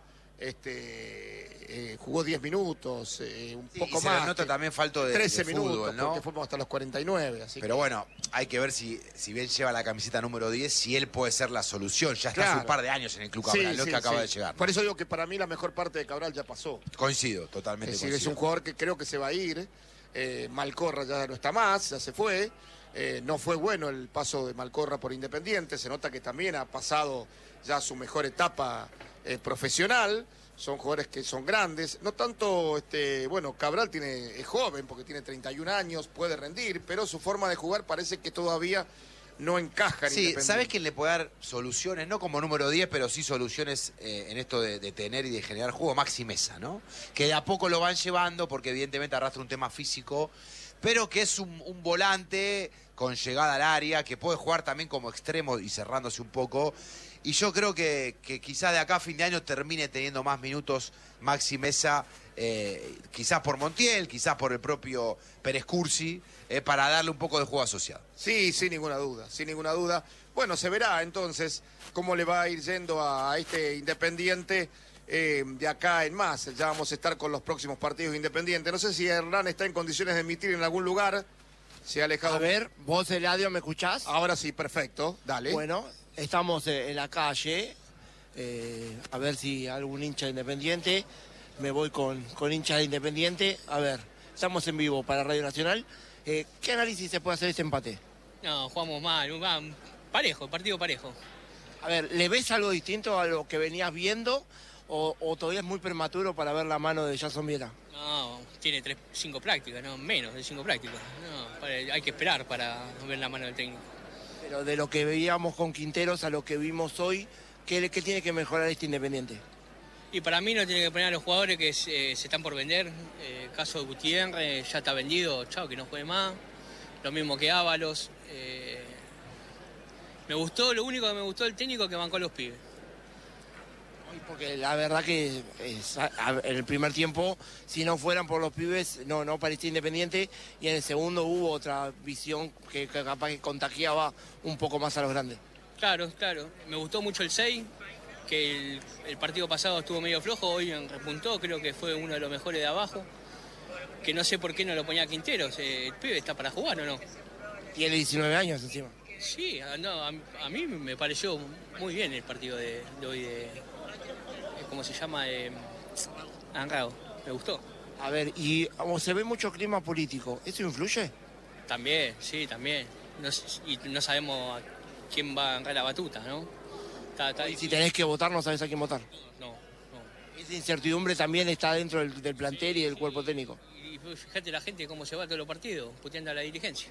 [SPEAKER 2] este eh, jugó diez minutos, eh, un
[SPEAKER 1] Sí,
[SPEAKER 2] poco
[SPEAKER 1] y se
[SPEAKER 2] más.
[SPEAKER 1] le nota
[SPEAKER 2] que
[SPEAKER 1] también falto de,
[SPEAKER 2] trece
[SPEAKER 1] de
[SPEAKER 2] minutos,
[SPEAKER 1] fútbol, ¿no?
[SPEAKER 2] porque fuimos hasta los cuarenta y nueve. Así
[SPEAKER 1] Pero
[SPEAKER 2] que-
[SPEAKER 1] bueno, hay que ver si, si bien lleva la camiseta número diez, si él puede ser la solución. Ya está hace
[SPEAKER 2] Claro.
[SPEAKER 1] un par de años en el Club
[SPEAKER 2] Sí,
[SPEAKER 1] Cabral, no es
[SPEAKER 2] sí,
[SPEAKER 1] que acaba
[SPEAKER 2] sí.
[SPEAKER 1] de llegar.
[SPEAKER 2] Por eso digo que para mí la mejor parte de Cabral ya pasó.
[SPEAKER 1] Coincido, totalmente
[SPEAKER 2] Es decir,
[SPEAKER 1] coincido.
[SPEAKER 2] es un jugador que creo que se va a ir. Eh, Malcorra ya no está más, ya se fue. Eh, no fue bueno el paso de Malcorra por Independiente. Se nota que también ha pasado ya su mejor etapa eh, profesional. Son jugadores que son grandes. No tanto, este, bueno, Cabral tiene, es joven porque tiene treinta y un años, puede rendir, pero su forma de jugar parece que todavía no encaja en
[SPEAKER 1] Sí,
[SPEAKER 2] Independiente.
[SPEAKER 1] ¿sabes quién le puede dar soluciones? No como número diez, pero sí soluciones eh, en esto de, de tener y de generar juego. Maxi Mesa, ¿no? Que de a poco lo van llevando porque evidentemente arrastra un tema físico, pero que es un, un volante con llegada al área, que puede jugar también como extremo y cerrándose un poco. Y yo creo que, que quizás de acá a fin de año termine teniendo más minutos Maxi Mesa, eh, quizás por Montiel, quizás por el propio Pérez Cursi, eh, para darle un poco de juego asociado.
[SPEAKER 2] Sí, sin ninguna duda, sin ninguna duda. Bueno, se verá entonces cómo le va a ir yendo a, a este Independiente eh, de acá en más. Ya vamos a estar con los próximos partidos de Independiente. No sé si Hernán está en condiciones de emitir en algún lugar. Se ha alejado.
[SPEAKER 5] A ver, vos, Eladio, ¿me escuchás?
[SPEAKER 2] Ahora sí, perfecto. Dale.
[SPEAKER 5] Bueno, estamos eh, en la calle. eh, a ver si algún hincha de Independiente. Me voy con, con hinchas de Independiente. A ver, estamos en vivo para Radio Nacional. Eh, ¿Qué análisis se puede hacer de este empate?
[SPEAKER 9] No, jugamos mal, un- un parejo, partido parejo.
[SPEAKER 5] A ver, ¿le ves algo distinto a lo que venías viendo o, o todavía es muy prematuro para ver la mano de Jason Viera?
[SPEAKER 9] No, tiene tres, cinco prácticas, no, menos de cinco prácticas. No, para- hay que esperar para ver la mano del técnico.
[SPEAKER 5] Pero de lo que veíamos con Quinteros a lo que vimos hoy, ¿qué, qué tiene que mejorar este Independiente?
[SPEAKER 9] Y para mí no tiene que poner a los jugadores que se, se están por vender. Eh, caso de Gutiérrez, ya está vendido, chao, que no juegue más. Lo mismo que Ábalos. Eh, me gustó, lo único que me gustó del técnico es que bancó a los pibes.
[SPEAKER 5] Porque la verdad que es, a- a- en el primer tiempo, si no fueran por los pibes, no, no parecía Independiente. Y en el segundo hubo otra visión que, que capaz que contagiaba un poco más a los grandes.
[SPEAKER 9] Claro, claro. Me gustó mucho el seis, que el, el partido pasado estuvo medio flojo, hoy repuntó, creo que fue uno de los mejores de abajo. Que no sé por qué no lo ponía Quinteros, eh, el pibe está para jugar o no.
[SPEAKER 5] Tiene diecinueve años encima.
[SPEAKER 9] Sí, a, no, a, a mí me pareció muy bien el partido de, de hoy de... ¿Cómo se llama? Eh, Anrao. Me gustó.
[SPEAKER 5] A ver, y como se ve mucho clima político, ¿eso influye?
[SPEAKER 9] También, sí, también. No s- y no sabemos a quién va a agarrar la batuta, ¿no? Está, está
[SPEAKER 5] Y si
[SPEAKER 9] difícil.
[SPEAKER 5] tenés que votar, no sabes a quién votar.
[SPEAKER 9] No,
[SPEAKER 5] Esa incertidumbre también está dentro del, del plantel y del cuerpo técnico.
[SPEAKER 9] Y fíjate la gente cómo se va a todos los partidos, puteando a la dirigencia.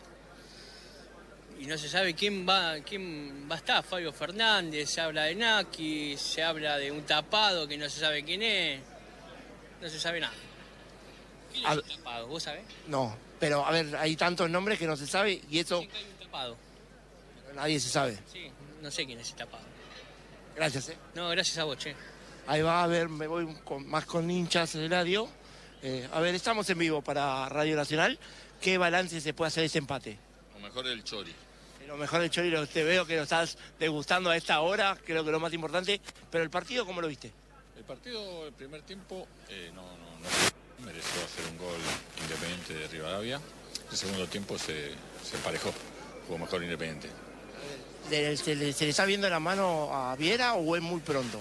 [SPEAKER 9] Y no se sabe quién va, quién va a estar. Fabio Fernández, se habla de Naki, se habla de un tapado que no se sabe quién es. No se sabe nada. ¿Quién es
[SPEAKER 5] A-
[SPEAKER 9] el tapado? ¿Vos sabés?
[SPEAKER 5] No, pero a ver, hay tantos nombres que no se sabe y eso
[SPEAKER 9] Hay un tapado.
[SPEAKER 5] nadie se sabe.
[SPEAKER 9] Sí, no sé quién es el tapado.
[SPEAKER 5] Gracias, ¿eh?
[SPEAKER 9] No, gracias a vos, che.
[SPEAKER 5] Ahí va, a ver, me voy con- más con hinchas de radio. Eh, a ver, estamos en vivo para Radio Nacional. ¿Qué balance se puede hacer de ese empate?
[SPEAKER 14] Lo mejor el Chori.
[SPEAKER 5] Lo mejor del Chori, lo- te veo que lo estás degustando a esta hora, creo que lo más importante. Pero el partido, ¿cómo lo viste?
[SPEAKER 14] El partido, el primer tiempo, eh, no, no, no mereció hacer un gol Independiente de Rivadavia. El segundo tiempo se, se emparejó, jugó mejor Independiente.
[SPEAKER 5] ¿Le- ¿Se le, se le está viendo la mano a Viera o es muy pronto?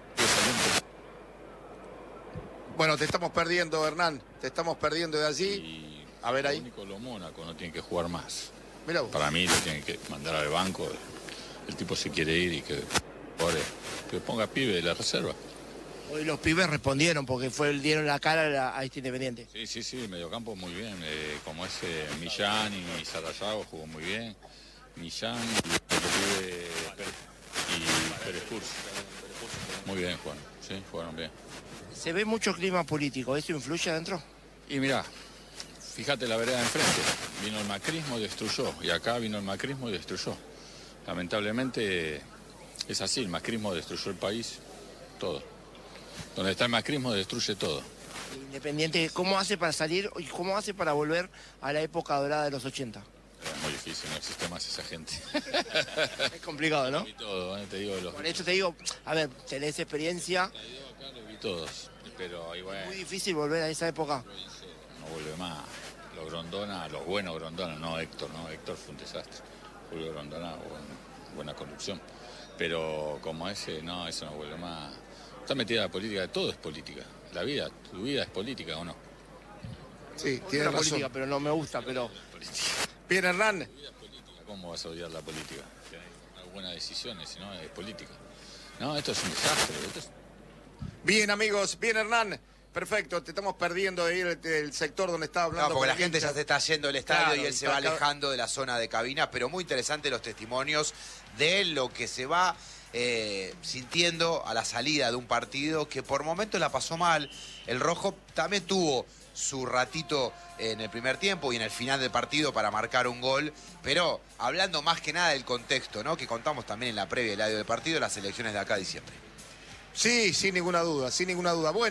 [SPEAKER 2] Bueno, te estamos perdiendo, Hernán. Te estamos perdiendo de allí.
[SPEAKER 5] A ver ahí.
[SPEAKER 14] Lo único, lo Mónaco no tiene que jugar más.
[SPEAKER 5] Mirá vos.
[SPEAKER 14] Para mí lo tienen que mandar al banco. El tipo se quiere ir y que, pobre, que ponga pibe de la reserva.
[SPEAKER 5] Hoy los pibes respondieron porque fue, dieron la cara a este Independiente.
[SPEAKER 14] Sí, sí, sí, mediocampo muy bien. Eh, como ese Millán y Sarayago jugó muy bien. Millán y el pibe Pérez, y Pérez Curso. Muy bien jugaron, sí, jugaron bien.
[SPEAKER 5] Se ve mucho clima político, ¿eso influye adentro?
[SPEAKER 14] Y mirá, fíjate la vereda de enfrente. Vino el macrismo y destruyó. Y acá vino el macrismo y destruyó. Lamentablemente es así, el macrismo destruyó el país, todo. Donde está el macrismo destruye todo.
[SPEAKER 5] Independiente, ¿cómo hace para salir y cómo hace para volver a la época dorada de los ochenta?
[SPEAKER 14] Es muy difícil, no existe más esa gente.
[SPEAKER 5] Es complicado, ¿no?
[SPEAKER 14] Vi todo, ¿eh? Te digo, los...
[SPEAKER 5] Por eso te digo, a ver, tenés experiencia.
[SPEAKER 14] Acá lo vi todos, pero ahí bueno.
[SPEAKER 5] Es muy difícil volver a esa época.
[SPEAKER 14] No vuelve más. Los Grondona, los buenos Grondona, no Héctor, no, Héctor fue un desastre. Julio Grondona, buena, buena conducción. Pero como ese, no, eso no vuelve más. Está metida la política, todo es política. La vida, tu vida es política, ¿o no?
[SPEAKER 5] Sí, tiene razón. Política, pero no me gusta, pero...
[SPEAKER 2] Bien, Hernán.
[SPEAKER 14] ¿Cómo vas a odiar la política? Que hay buenas decisiones, si no es política. No, esto es un desastre. Esto es...
[SPEAKER 2] Bien, amigos, bien, Hernán. Perfecto, te estamos perdiendo ahí el, el sector donde estaba hablando.
[SPEAKER 1] No, porque la gente ya se está yendo del estadio
[SPEAKER 2] Claro,
[SPEAKER 1] y él se
[SPEAKER 2] está
[SPEAKER 1] va
[SPEAKER 2] acá.
[SPEAKER 1] alejando de la zona de cabinas, pero muy interesante los testimonios de lo que se va eh, sintiendo a la salida de un partido que por momentos la pasó mal. El Rojo también tuvo su ratito en el primer tiempo y en el final del partido para marcar un gol, pero hablando más que nada del contexto, ¿no? Que contamos también en la previa del audio del partido, las elecciones de acá a diciembre.
[SPEAKER 2] Sí, sin ninguna duda, sin ninguna duda. Bueno.